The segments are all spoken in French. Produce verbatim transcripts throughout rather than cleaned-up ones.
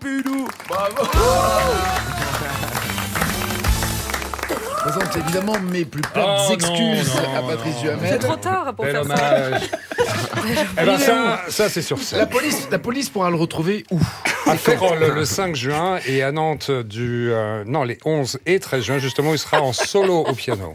Pompidou. Bravo. Je présente évidemment mes plus plates oh, excuses non, non, à Patrice non. Duhamel. C'est trop tard pour Bel faire hommage. ça. Eh ben ça, ça c'est sur scène. La police, la police pourra le retrouver où? À Féron, le, le cinq juin et à Nantes du euh, non les onze et treize juin justement il sera en solo au piano.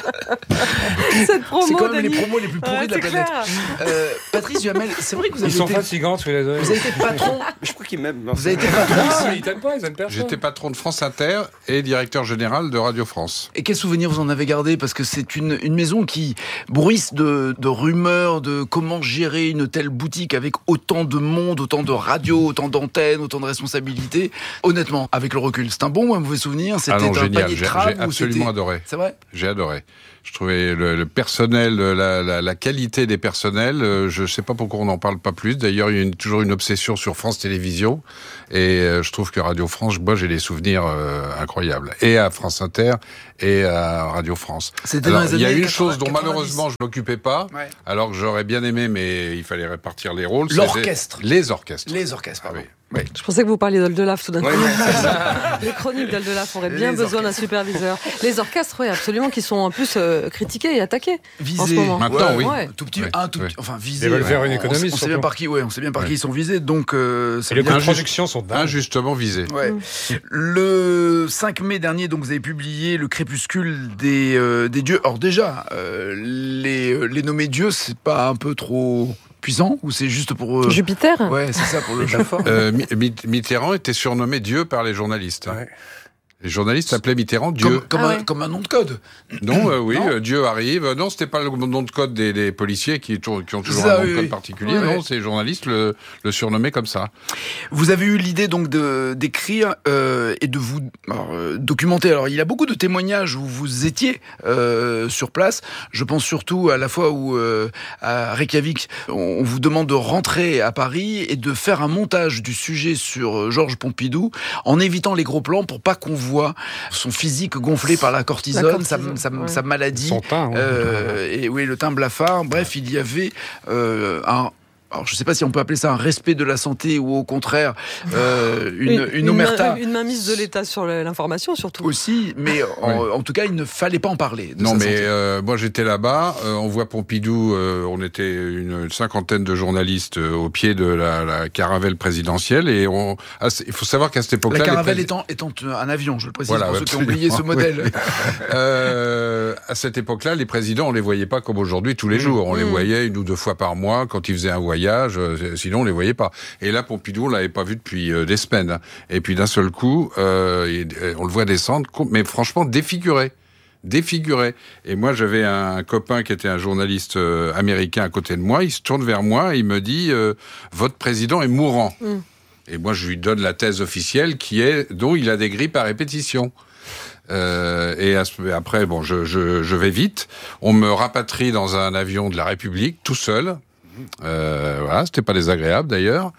Cette promo, C'est quand même Denis. les promos les plus pourries Ouais, de la c'est planète. clair. Euh, Patrice Duhamel, c'est vrai que vous avez Ils sont été, fatigants tous les deux. vous avez été patron. Je crois qu'il m'aime. Vous avez été patron Ah, ici. ils t'aiment pas, ils aiment personne. J'étais patron de France Inter et directeur général de Radio France. Et quels souvenirs vous en avez gardé? Parce que c'est une, une maison qui bruisse de, de rumeurs, de comment gérer une telle boutique avec autant de monde, autant de radios, autant d'antennes, autant de responsabilités. Honnêtement, avec le recul, c'est un bon ou un mauvais souvenir? C'était Ah non, un génial, panier de j'ai crabes j'ai ou absolument c'était- adoré. C'est vrai? J'ai adoré. Je trouvais le, le personnel, la, la, la qualité des personnels, euh, je ne sais pas pourquoi on n'en parle pas plus. D'ailleurs, il y a une, toujours une obsession sur France Télévisions. Et euh, je trouve que Radio France, moi j'ai des souvenirs euh, incroyables. Et à France Inter et à Radio France. C'était Alors, dans les il y a années une quatre-vingts, chose dont quatre-vingt-dix. malheureusement je ne m'occupais pas, Ouais. alors que j'aurais bien aimé, mais il fallait répartir les rôles. c'était L'orchestre. Les orchestres. Les orchestres, pardon. Oui. Oui. Je pensais que vous parliez d'Oldelaf tout d'un coup. Ouais, Les chroniques d'Oldelaf auraient bien Les besoin d'un orchestres. superviseur. Les orchestres, oui, absolument, qui sont en plus euh, critiqués et attaqués Visés. en ce moment. Maintenant, oui. Ouais. Tout petit, Oui, un tout oui. petit, enfin visé. Ils veulent faire une on- économie, On, on sait bien surtout. par qui, ouais, on sait bien par qui Ouais. ils sont visés, donc euh, ça Et les veut dire- coûts de production sont dingues. Injustement visés. Ouais. Le cinq mai dernier, donc vous avez publié Le Crépuscule des, euh, des dieux. Alors déjà, euh, les, euh, les nommer dieux, c'est pas un peu trop puissant ou c'est juste pour euh, Jupiter. ouais, c'est ça pour le jeu. Euh, Mi- Mi- Mitterrand était surnommé Dieu par les journalistes. Ouais. Les journalistes appelaient Mitterrand Dieu. Comme, comme, Ah un, ouais. comme un nom de code. Non, euh, oui, Non. euh, Dieu arrive. Euh, Non, c'était pas le nom de code des, des policiers qui, tou- qui ont toujours Ça, un nom oui, de code oui. particulier. Ouais, non, ouais. c'est les journalistes le, le surnommaient comme ça. Vous avez eu l'idée donc de d'écrire euh, et de vous alors, euh, documenter. Alors il y a beaucoup de témoignages où vous étiez euh, sur place. Je pense surtout à la fois où euh, à Reykjavik, on, on vous demande de rentrer à Paris et de faire un montage du sujet sur euh, Georges Pompidou en évitant les gros plans pour pas qu'on voit son physique gonflé par la cortisone, La sa, cortisone, sa, ouais. sa maladie. Son teint, ouais. Euh, et oui, le teint blafard. Bref, il y avait euh, un. Alors, je ne sais pas si on peut appeler ça un respect de la santé ou au contraire euh, une, une, omerta main- une mainmise de l'État sur l'information, surtout. aussi, mais en, en tout cas, il ne fallait pas en parler. De Non, sa mais santé. euh, moi j'étais là-bas. euh, on voit Pompidou. euh, on était une cinquantaine de journalistes euh, au pied de la, la caravelle présidentielle. Et on, ah, c'est- il faut savoir qu'à cette époque-là, La les caravelle prési- étant, étant un avion, je le précise Voilà, pour ceux qui ont absolument, oublié ce modèle. oui. Euh, à cette époque-là, les présidents, on les voyait pas comme aujourd'hui tous les jours. On les Mmh. voyait une ou deux fois par mois quand ils faisaient un voyage. euh, sinon, on les voyait pas. Et là, Pompidou, on l'avait pas vu depuis euh, des semaines. Et puis d'un seul coup, euh, il- euh, on le voit descendre, com- mais franchement défiguré. Défiguré. Et moi, j'avais un copain qui était un journaliste euh, américain à côté de moi. Il se tourne vers moi et il me dit euh, votre président est mourant. Mm. Et moi, je lui donne la thèse officielle qui est dont il a des grippes à répétition. Euh, et à ce- après, bon, je, je, je vais vite. On me rapatrie dans un avion de la République, tout seul. Euh, voilà, c'était pas désagréable d'ailleurs.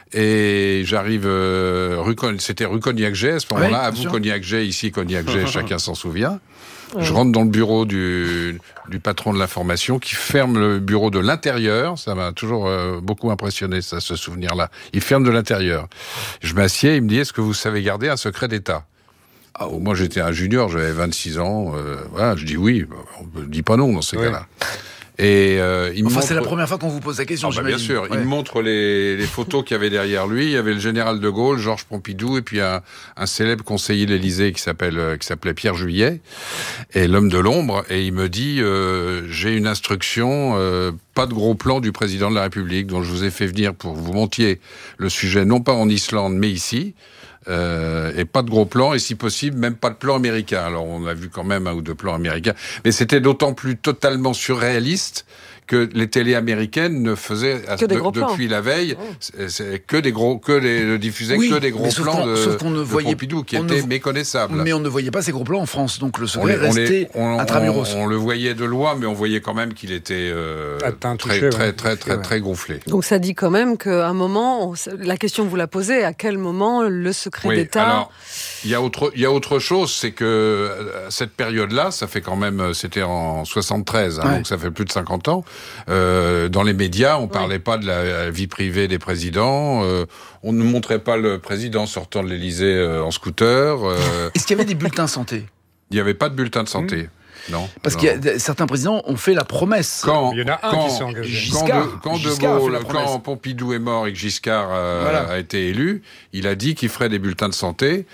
Et j'arrive euh, rue Con- c'était rue Cognac-Jet à ce moment-là. Oui, à bien vous sûr. Cognac-Jet, ici Cognac-Jet, chacun s'en souvient. Je rentre dans le bureau du, du patron de l'information qui ferme le bureau de l'intérieur. Ça m'a toujours euh, beaucoup impressionné, ça, ce souvenir-là. Il ferme de l'intérieur. Je m'assieds, il me dit, est-ce que vous savez garder un secret d'État? Ah, oh, moi, j'étais un junior, j'avais vingt-six ans. Euh, voilà, je dis oui. On ne dit pas non dans ces Oui. cas-là. Et euh, il me Enfin, montre... c'est la première fois qu'on vous pose la question, Ah bah, bien j'imagine. sûr. Ouais. Il me montre les, les photos qu'il y avait derrière lui. Il y avait le général de Gaulle, Georges Pompidou, et puis un, un célèbre conseiller de l'Élysée qui s'appelle, euh, qui s'appelait Pierre Juillet, et l'homme de l'ombre. Et il me dit, euh, j'ai une instruction, euh, pas de gros plan du président de la République, dont je vous ai fait venir pour que vous montiez le sujet, non pas en Islande, mais ici. Euh, et pas de gros plans, et si possible, même pas de plan américain. Alors, on a vu quand même un ou deux plans américains, mais c'était d'autant plus totalement surréaliste que les télés américaines ne faisaient à- Que des de- gros plans. depuis la veille, c'est, c'est que des gros, que les ne diffusaient Oui, que des gros mais sauf plans qu'on- de, sauf qu'on ne de voyait- Pompidou qui on ne étaient vo- méconnaissables. Mais on ne voyait pas ces gros plans en France, donc le On, secret les- on, les- restait on- intramuros. on- on le voyait de loin, mais on voyait quand même qu'il était euh, Atteint, très, touché, très, ouais. très, très, Ouais. très gonflé. Donc ça dit quand même qu'à un moment, on- la question que vous la posez, à quel moment le secret Oui, d'État... alors, il y a autre, il y a autre chose, c'est que à cette période-là, ça fait quand même, c'était en soixante-treize, hein, Ouais. donc ça fait plus de cinquante ans. Euh, dans les médias, on parlait oui. pas de la vie privée des présidents. Euh, on ne montrait pas le président sortant de l'Élysée euh, en scooter. Euh... Est-ce qu'il y avait des bulletins santé ? Il n'y avait pas de bulletin de santé. Mmh. Non. Parce que certains présidents ont fait la promesse. Quand, il y en a un quand, qui s'est engagé. Giscard, quand, de, quand, Giscard de Gaulle, quand Pompidou est mort et que Giscard euh, voilà. a été élu, il a dit qu'il ferait des bulletins de santé,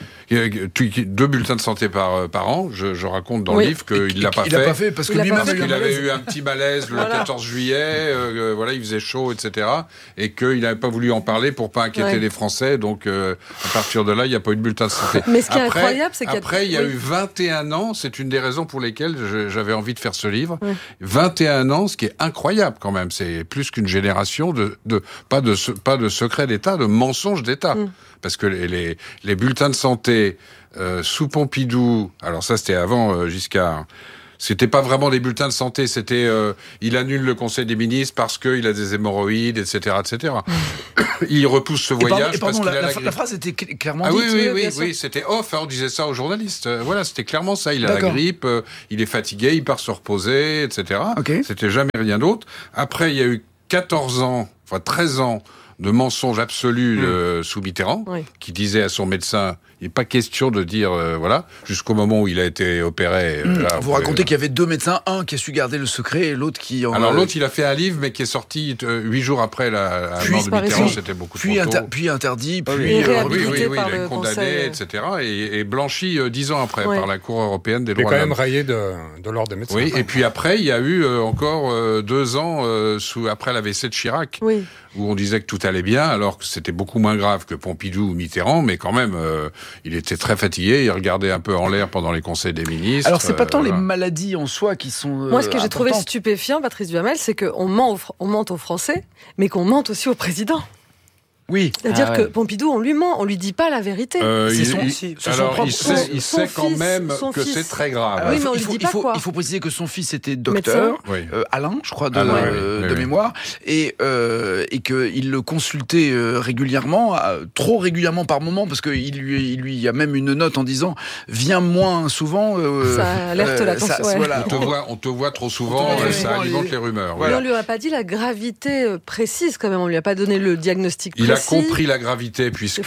deux bulletins de santé par, par an. Je, je raconte dans oui. le livre qu'il ne l'a pas il fait. Il l'a pas fait parce qu'il avait eu un petit malaise le voilà. quatorze juillet, euh, voilà, il faisait chaud, et cetera. Et qu'il n'avait pas voulu en parler pour pas inquiéter ouais. les Français. Donc, euh, à partir de là, il n'y a pas eu de bulletin de santé. Mais ce qui après, est incroyable, c'est qu'il y a... Après, il y a oui. eu vingt et un ans, c'est une des raisons pour lesquelles j'avais envie de faire ce livre. Oui. vingt et un ans, ce qui est incroyable quand même. C'est plus qu'une génération de, de, pas de, pas de secrets d'État, de mensonges d'État. Mm. Parce que les, les, les bulletins de santé, euh, sous Pompidou, alors ça c'était avant euh, Giscard, c'était pas vraiment des bulletins de santé, c'était euh, il annule le Conseil des ministres parce qu'il a des hémorroïdes, et cetera, et cetera. Mm. Il repousse ce voyage et pardon, et pardon, parce qu'il la, a la, la, grippe. La phrase était clairement ah, dite. Oui, oui, oui, oui, oui, c'était off, hein, on disait ça aux journalistes. Euh, voilà, c'était clairement ça. Il a D'accord. la grippe, euh, il est fatigué, il part se reposer, et cetera. Okay. C'était jamais rien d'autre. Après, il y a eu quatorze ans, enfin treize ans de mensonges absolus mmh. euh, sous Mitterrand, oui. qui disait à son médecin, il n'est pas question de dire, euh, voilà, jusqu'au moment où il a été opéré. Mmh. Là, vous racontez euh... qu'il y avait deux médecins, un qui a su garder le secret et l'autre qui... En... Alors l'autre, il a fait un livre, mais qui est sorti euh, huit jours après la, la mort de Mitterrand, c'était beaucoup puis trop tôt. Inter- puis interdit, puis... Oui, euh, oui, oui, oui, par il a été condamné, conseil... et cetera, et, et blanchi euh, dix ans après ouais. par la Cour européenne des droits de l'homme. Mais quand même rayé de, de l'ordre des médecins. Oui, et puis après, il y a eu euh, encore euh, deux ans euh, sous, après l'A V C de Chirac, oui. où on disait que tout allait bien, alors que c'était beaucoup moins grave que Pompidou ou Mitterrand, mais quand même, euh, il était très fatigué, il regardait un peu en l'air pendant les conseils des ministres. Alors, c'est pas tant euh, voilà. les maladies en soi qui sont euh, Moi, ce que j'ai importantes. trouvé stupéfiant, Patrice Duhamel, c'est qu'on ment, aux, on mente aux Français, mais qu'on mente aussi au président. Oui. C'est-à-dire ah, que ouais. Pompidou, on lui ment, on lui dit pas la vérité. Euh, c'est il, son, il, c'est alors, son il sait, son, il son sait quand fils, même que fils. c'est très grave. Ah, oui, mais on il, lui faut, dit il, pas faut, quoi. il faut préciser que son fils était docteur, oui. euh, Alain, je crois, de, Alain, euh, oui, de oui, mémoire, et, euh, et qu'il le consultait euh, régulièrement, euh, trop régulièrement par moment, parce qu'il lui, il lui y a même une note en disant « Viens moins souvent euh, ». Ça alerte euh, l'attention. Ouais. Voilà. On, te voit, on te voit trop souvent, voit, ça oui. alimente les rumeurs. Voilà. Voilà. Mais on lui a pas dit la gravité précise quand même, on lui a pas donné le diagnostic précis. Il a compris la gravité puisque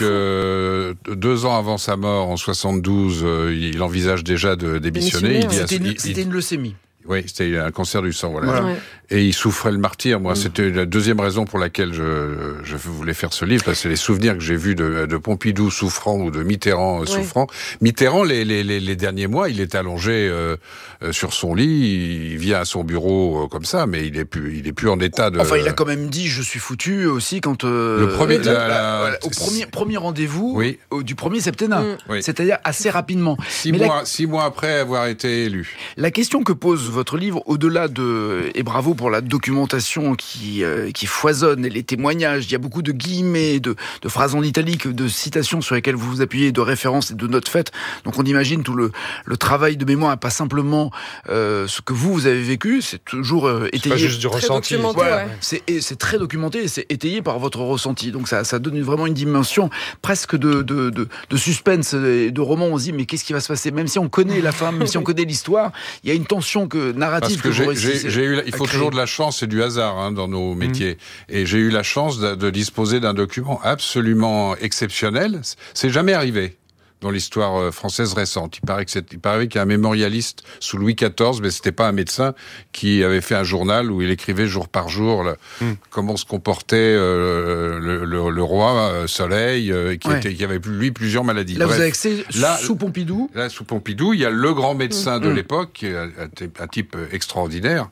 deux ans avant sa mort, en soixante-douze, euh, il envisage déjà de démissionner. démissionner C'était, ouais. une, c'était une leucémie. Oui, c'était un cancer du sang, voilà. voilà. Ouais. Et il souffrait le martyre. Moi, mmh. c'était la deuxième raison pour laquelle je, je voulais faire ce livre. Parce que c'est les souvenirs que j'ai vus de, de Pompidou souffrant ou de Mitterrand ouais. souffrant. Mitterrand, les, les, les, les derniers mois, il est allongé euh, sur son lit. Il vient à son bureau euh, comme ça, mais il est plus, il est plus en état de. Enfin, il a quand même dit je suis foutu aussi quand. Euh, le premier, de, la, la, voilà, au premier premier rendez-vous oui. au, du premier septennat, mmh. oui. c'est-à-dire assez rapidement. Six mais mois, la, six mois après avoir été élu. La question que pose votre livre, au-delà de et bravo pour la documentation qui euh, qui foisonne et les témoignages, il y a beaucoup de guillemets, de, de phrases en italique, de citations sur lesquelles vous vous appuyez, de références et de notes faites. Donc on imagine tout le le travail de mémoire, pas simplement euh, ce que vous vous avez vécu, c'est toujours euh, étayé. C'est pas juste du ressenti. Voilà, ouais. c'est c'est très documenté et c'est étayé par votre ressenti. Donc ça ça donne vraiment une dimension presque de de de, de suspense et de roman. On se dit mais qu'est-ce qui va se passer? Même si on connaît la femme, même si on connaît l'histoire, il y a une tension que narrative. Parce que, que j'ai, j'ai, j'ai eu, il faut toujours de la chance et du hasard hein, dans nos métiers. Mmh. Et j'ai eu la chance de, de disposer d'un document absolument exceptionnel. C'est jamais arrivé dans l'histoire française récente. Il paraît que c'est, il paraît qu'il y a un mémorialiste sous Louis quatorze, mais c'était pas un médecin qui avait fait un journal où il écrivait jour par jour le, mmh. comment se comportait euh, le, le, le roi euh, Soleil, euh, qui, ouais. était, qui avait lui plusieurs maladies. Là, Bref, vous avez accès là, sous Pompidou. Là, sous Pompidou, il y a le grand médecin mmh. de l'époque, un, un type extraordinaire,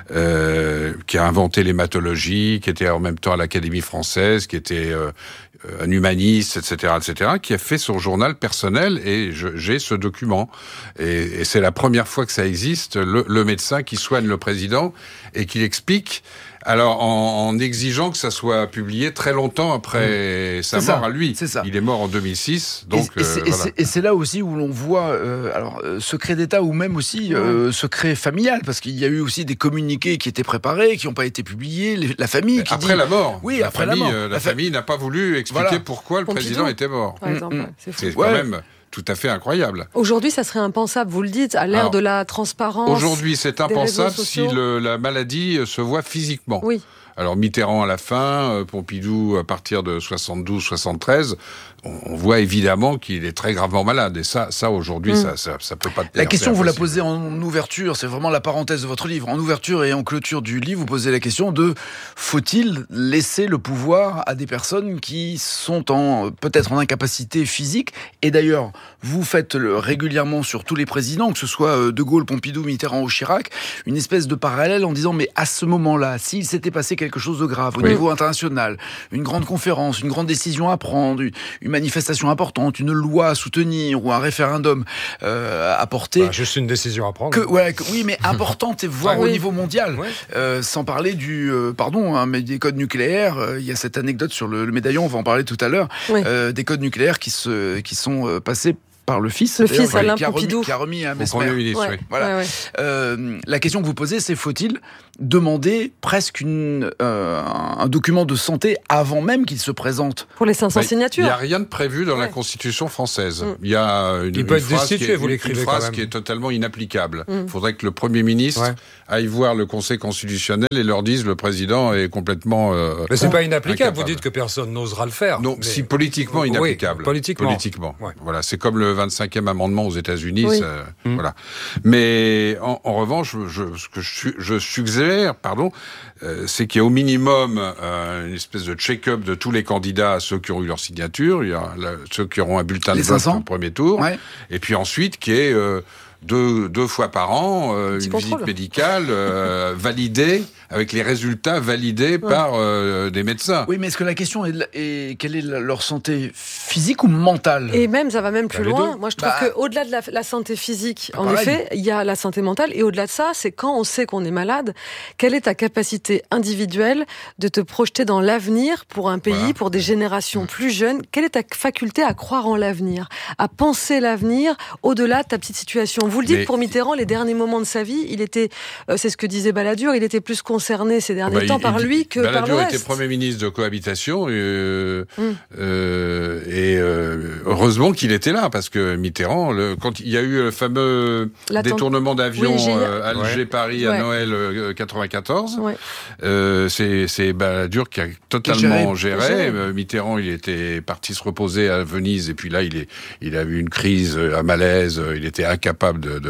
euh, qui a inventé l'hématologie, qui était en même temps à l'Académie française, qui était euh, un humaniste, et cetera, et cetera, qui a fait son journal personnel, et je, j'ai ce document. Et, et c'est la première fois que ça existe, le, le médecin qui soigne le président et qui l'explique, alors en, en exigeant que ça soit publié très longtemps après mmh. sa c'est mort ça, à lui. C'est ça. Il est mort en deux mille six, donc et, et, c'est, euh, et, voilà. c'est, et c'est là aussi où l'on voit, euh, alors euh, secret d'État ou même aussi euh, secret familial, parce qu'il y a eu aussi des communiqués qui étaient préparés, qui n'ont pas été publiés. Les, la famille qui après dit... la mort. Oui, la après famille, la mort. euh, la, la famille fa... n'a pas voulu expliquer voilà. pourquoi le Pompidou, président était mort. Par exemple, mmh. c'est, fou. c'est ouais. quand même. tout à fait incroyable. Aujourd'hui, ça serait impensable, vous le dites, à l'ère Alors, de la transparence. Aujourd'hui, c'est impensable si sociaux. le, la maladie se voit physiquement. Oui. Alors Mitterrand à la fin, euh, Pompidou à partir de soixante-douze soixante-treize, on, on voit évidemment qu'il est très gravement malade. Et ça, ça aujourd'hui, Mm. ça, ça, ça peut pas. La tenir, question, c'est vous la impossible. posez en ouverture, c'est vraiment la parenthèse de votre livre. En ouverture et en clôture du livre, vous posez la question de faut-il laisser le pouvoir à des personnes qui sont en peut-être en incapacité physique. Et d'ailleurs, vous faites le, régulièrement sur tous les présidents, que ce soit De Gaulle, Pompidou, Mitterrand ou Chirac, une espèce de parallèle en disant mais à ce moment-là, s'il s'était passé quelque chose de grave au Oui. niveau international, une grande conférence, une grande décision à prendre, une, une manifestation importante, une loi à soutenir ou un référendum euh, à porter. Bah, juste une décision à prendre. Que, ouais, que- oui, mais importante, et voire Ah, au oui. niveau mondial. Ouais. Euh, sans parler du, euh, pardon, hein, mais des codes nucléaires. euh, Il y a cette anecdote sur le, le médaillon, on va en parler tout à l'heure, Oui. euh, des codes nucléaires qui, se, qui sont euh, passés par le fils, Le d'ailleurs, fils, Alain qui, a Pompidou. remis, qui a remis à Au Mesmer. Premier ministre, Ouais. oui. Voilà. Ouais, ouais. Euh, la question que vous posez, c'est faut-il demander presque une, euh, un document de santé avant même qu'il se présente? Pour les cinq cents Bah, signatures. Il n'y a rien de prévu dans la Ouais. Constitution française. Mm. Il y a une, Il peut une être phrase, qui destitué, est, vous une- l'écrivez une quand phrase même. qui est totalement inapplicable. Il Mm. faudrait que le Premier ministre Ouais. aille voir le Conseil constitutionnel et leur dise le président est complètement... euh, Mais c'est pas inapplicable, incapable. vous dites que personne n'osera le faire. Non, mais- si politiquement Oui, inapplicable. politiquement. Politiquement. Ouais. Voilà, c'est comme le vingt-cinquième amendement aux États-Unis. Oui. ça- Mm. Voilà. Mais en, en revanche, je, ce que je, je suggère, pardon, euh, c'est qu'il y a au minimum euh, une espèce de check-up de tous les candidats, ceux qui ont eu leur signature, il y a la- ceux qui auront un bulletin Les de vote cinq cents au premier tour, Ouais. et puis ensuite qu'il y ait euh, deux, deux fois par an euh, Petit une contrôle. visite médicale euh, validée, avec les résultats validés par euh, des médecins. Oui, mais est-ce que la question est, de la- est quelle est la- leur santé physique ou mentale? Et même, ça va même plus Bah, les loin. deux. Moi, je trouve Bah, qu'au-delà de la, la santé physique, pas en pareil. effet, il y a la santé mentale. Et au-delà de ça, c'est quand on sait qu'on est malade, quelle est ta capacité individuelle de te projeter dans l'avenir pour un pays, Voilà. pour des générations plus jeunes? Quelle est ta faculté à croire en l'avenir, à penser l'avenir au-delà de ta petite situation? Vous le dites, Mais- pour Mitterrand, les derniers moments de sa vie, il était, euh, c'est ce que disait Balladur, il était plus concerné ces derniers Bah, temps il- par il- lui que par le Balladur reste. était Premier ministre de cohabitation euh, Mm. euh, et euh, heureusement qu'il était là parce que Mitterrand, le, quand il y a eu le fameux L'attente- détournement d'avion Oui, j'ai- euh, Alger-Paris à Ouais. Noël euh, quatre-vingt-quatorze, Ouais. euh, c'est, c'est Balladur qui a totalement géré. géré. Géré. Euh, Mitterrand, il était parti se reposer à Venise et puis là, il est, il a eu une crise, euh, un malaise. euh, Il était incapable de, de,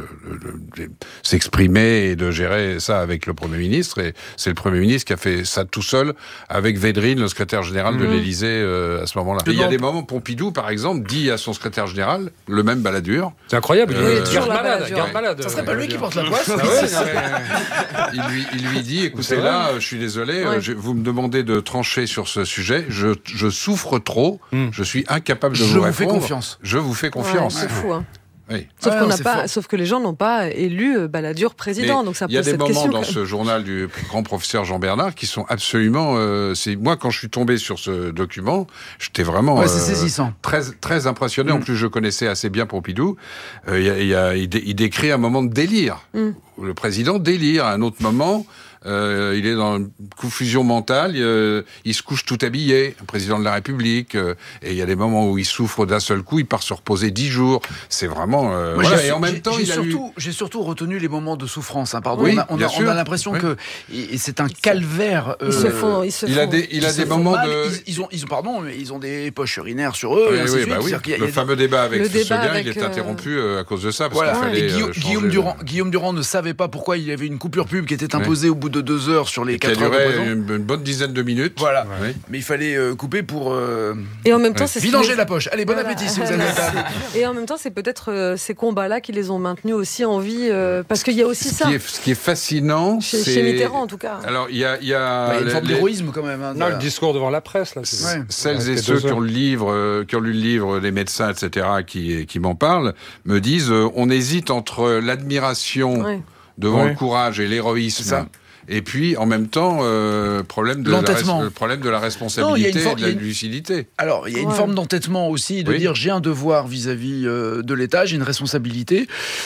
de- de s'exprimer et de gérer ça avec le Premier ministre. Et c'est le Premier ministre qui a fait ça tout seul avec Védrine, le secrétaire général de Mhm. l'Élysée euh, à ce moment-là. Et il y a des moments, Pompidou, par exemple, dit à son secrétaire général, le même Balladur, C'est incroyable, il Euh, est toujours garde la malade, Balladur. garde malade. Ça serait pas lui qui porte la Ah poisse? ouais, non, mais- il lui, il lui dit, C'est écoutez, vrai. là, je suis désolé, euh, Ouais. je- vous me demandez de trancher sur ce sujet, je, je souffre trop, Mm. je suis incapable de Je vous vous fais répondre. confiance. Je vous fais Ouais, confiance. c'est fou, hein. Oui. Sauf, Ouais, qu'on non, n'a c'est pas, fort. sauf que les gens n'ont pas élu euh, Balladur président, Mais donc ça il y a pose des cette moments question. dans quand ce même. journal du grand professeur Jean Bernard qui sont absolument. Euh, c'est moi quand je suis tombé sur ce document, j'étais vraiment Ouais, c'est euh, saisissant. très très impressionné. En Mm. plus, je connaissais assez bien Pompidou. Euh, il y a- il y a- il, dé- il décrit un moment de délire. Mm. Où le président délire. À un autre moment, euh, il est dans une confusion mentale. euh, il se couche tout habillé, le président de la République. euh, et il y a des moments où il souffre d'un seul coup. Il part se reposer dix jours. C'est vraiment. euh, Moi, voilà. j'ai- Et en même j'ai- temps, j'ai il a eu. surtout, j'ai surtout retenu les moments de souffrance. Hein, pardon. Oui, on a, on a- bien on sûr. a l'impression Oui. que et, et c'est un calvaire. Ils se euh, font, ils se Il a font- des, il a ils se des font moments mal, de. Ils, ils ont, ils ont, pardon, mais ils ont des poches urinaires sur eux. Oui, et ainsi oui, de suite. bah oui. C'est-à-dire qu'il y a- Le il y a des- fameux débat avec Le ce débat Seguin, avec, il est euh, interrompu euh, à cause de ça, parce Voilà. qu'il fallait Et Guillaume, euh, changer Guillaume de- Durand, Guillaume Durand ne savait pas pourquoi il y avait une coupure pub qui était imposée au bout de deux heures sur les qui a quatre heures de duré présent. une, une bonne dizaine de minutes. Voilà. Oui. Mais il fallait euh, couper pour euh, Et en même temps, Ouais. c'est ce qui vidanger les- la poche. Allez, bon Voilà. appétit si vous avez la table. Et en même temps, c'est peut-être euh, ces combats-là qui les ont maintenus aussi en vie, euh, parce qu'il y a aussi Ce ça qui, est, ce qui est fascinant, chez, c'est... chez Mitterrand en tout cas. Alors, il y a... Il y a Il y a une les- forme les- d'héroïsme quand même. Hein, Non, de- le discours devant la presse, là. c'est- Ouais. Celles Ouais, et c'était ceux deux qui ont, heures. le livre, euh, qui ont lu le livre, les médecins, et cetera, qui, qui m'en parlent, me disent euh, on hésite entre l'admiration Ouais. devant Ouais. le courage et C'est l'héroïsme, ça. et puis en même temps, euh, problème, de la, L'entêtement. res- le problème de la Non, il y a responsabilité une for- et de la il y a une- lucidité. Alors, il y a une Ouais. forme d'entêtement aussi, de Oui. dire j'ai un devoir vis-à-vis euh, de l'État, j'ai une responsabilité.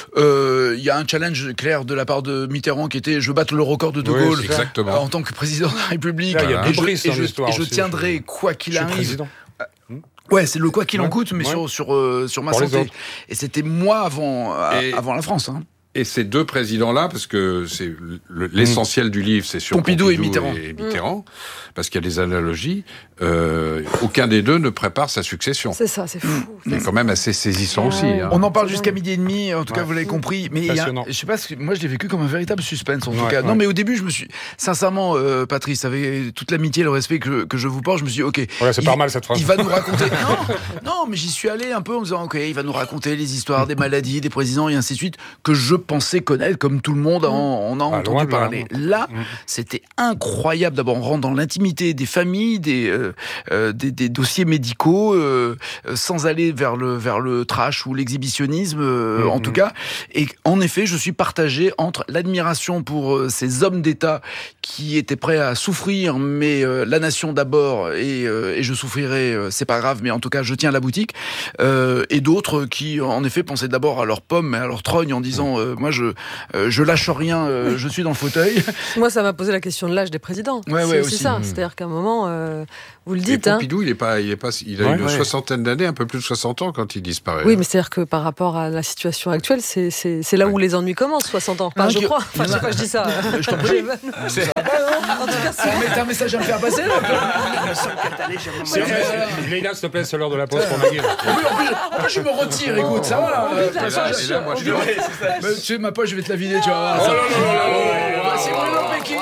Euh, Il y a un challenge clair de la part de Mitterrand qui était je veux battre le record de De Oui, Gaulle c'est exactement. euh, en tant que président de la République. Là, il y a et je, Bibris et dans je- l'histoire et je aussi, tiendrai, je- quoi qu'il Je suis arrive, président. Ouais, c'est le quoi qu'il en Ouais, coûte, mais ouais. sur sur euh, sur ma Pour les santé. autres. Et c'était moi avant euh, Et- avant la France. Hein. Et ces deux présidents-là, parce que c'est le- l'essentiel du livre, c'est sur Pompidou Pompidou, et Mitterrand. et Mitterrand, parce qu'il y a des analogies. Euh, aucun des deux ne prépare sa succession. C'est ça, c'est fou. C'est quand même assez saisissant aussi. Hein. On en parle C'est jusqu'à dingue. midi et demi, en tout cas Ouais. vous l'avez compris. Mais il y a, Passionnant. je sais pas, ce que- moi je l'ai vécu comme un véritable suspense en tout Ouais, cas. Non ouais. mais au début je me suis, sincèrement euh, Patrice, avec toute l'amitié et le respect que, que je vous porte, je me suis dit ok. Ouais, c'est il- pas mal cette phrase. Il va nous raconter. non, non, mais j'y suis allé un peu en me disant ok, il va nous raconter les histoires des maladies, des présidents et ainsi de suite que je pensais connaître comme tout le monde en, on a Ah, entendu loin de là, parler. non. Là, Mm. c'était incroyable. D'abord, on rentre dans l'intimité des familles, des, euh, euh, des, des dossiers médicaux, euh, euh, sans aller vers le, vers le trash ou l'exhibitionnisme, euh, Mhm. en tout cas. Et en effet, je suis partagé entre l'admiration pour euh, ces hommes d'État qui étaient prêts à souffrir, mais euh, la nation d'abord, et, euh, et je souffrirai, euh, c'est pas grave, mais en tout cas, je tiens la boutique. Euh, et d'autres qui, en effet, pensaient d'abord à leurs pommes, mais à leurs trognes, en disant, euh, moi, je, euh, je lâche rien, euh, je suis dans le fauteuil. Moi, ça m'a posé la question de l'âge des présidents. Ouais, c'est ouais, aussi aussi. ça. Mmh. C'est-à-dire qu'à un moment, euh, vous le Et dites. Hein. Pompidou, il est pas, il est pas, il a Ouais, une ouais. soixantaine d'années, un peu plus de soixante ans quand il disparaît. Oui, mais c'est-à-dire que par rapport à la situation actuelle, c'est, c'est, c'est là où les ennuis commencent, soixante ans. Enfin, Non, je que- crois. Enfin, je sais pas, je dis ça. Je t'en prie. C'est- En tout cas, c'est... Mais t'as un message à me faire passer là C'est vrai. Leïla, s'il te plaît, c'est l'heure de la pause pour Nagui. En plus, en plus, en plus, je me retire, écoute, ça va là. Oh, euh, putain, Et là, passage, et là, moi, je on dirait- Mais tu sais, ma poche, je vais te la vider, tu vas voir. Oh ça. là là là là là là. C'est Bruno Pékin.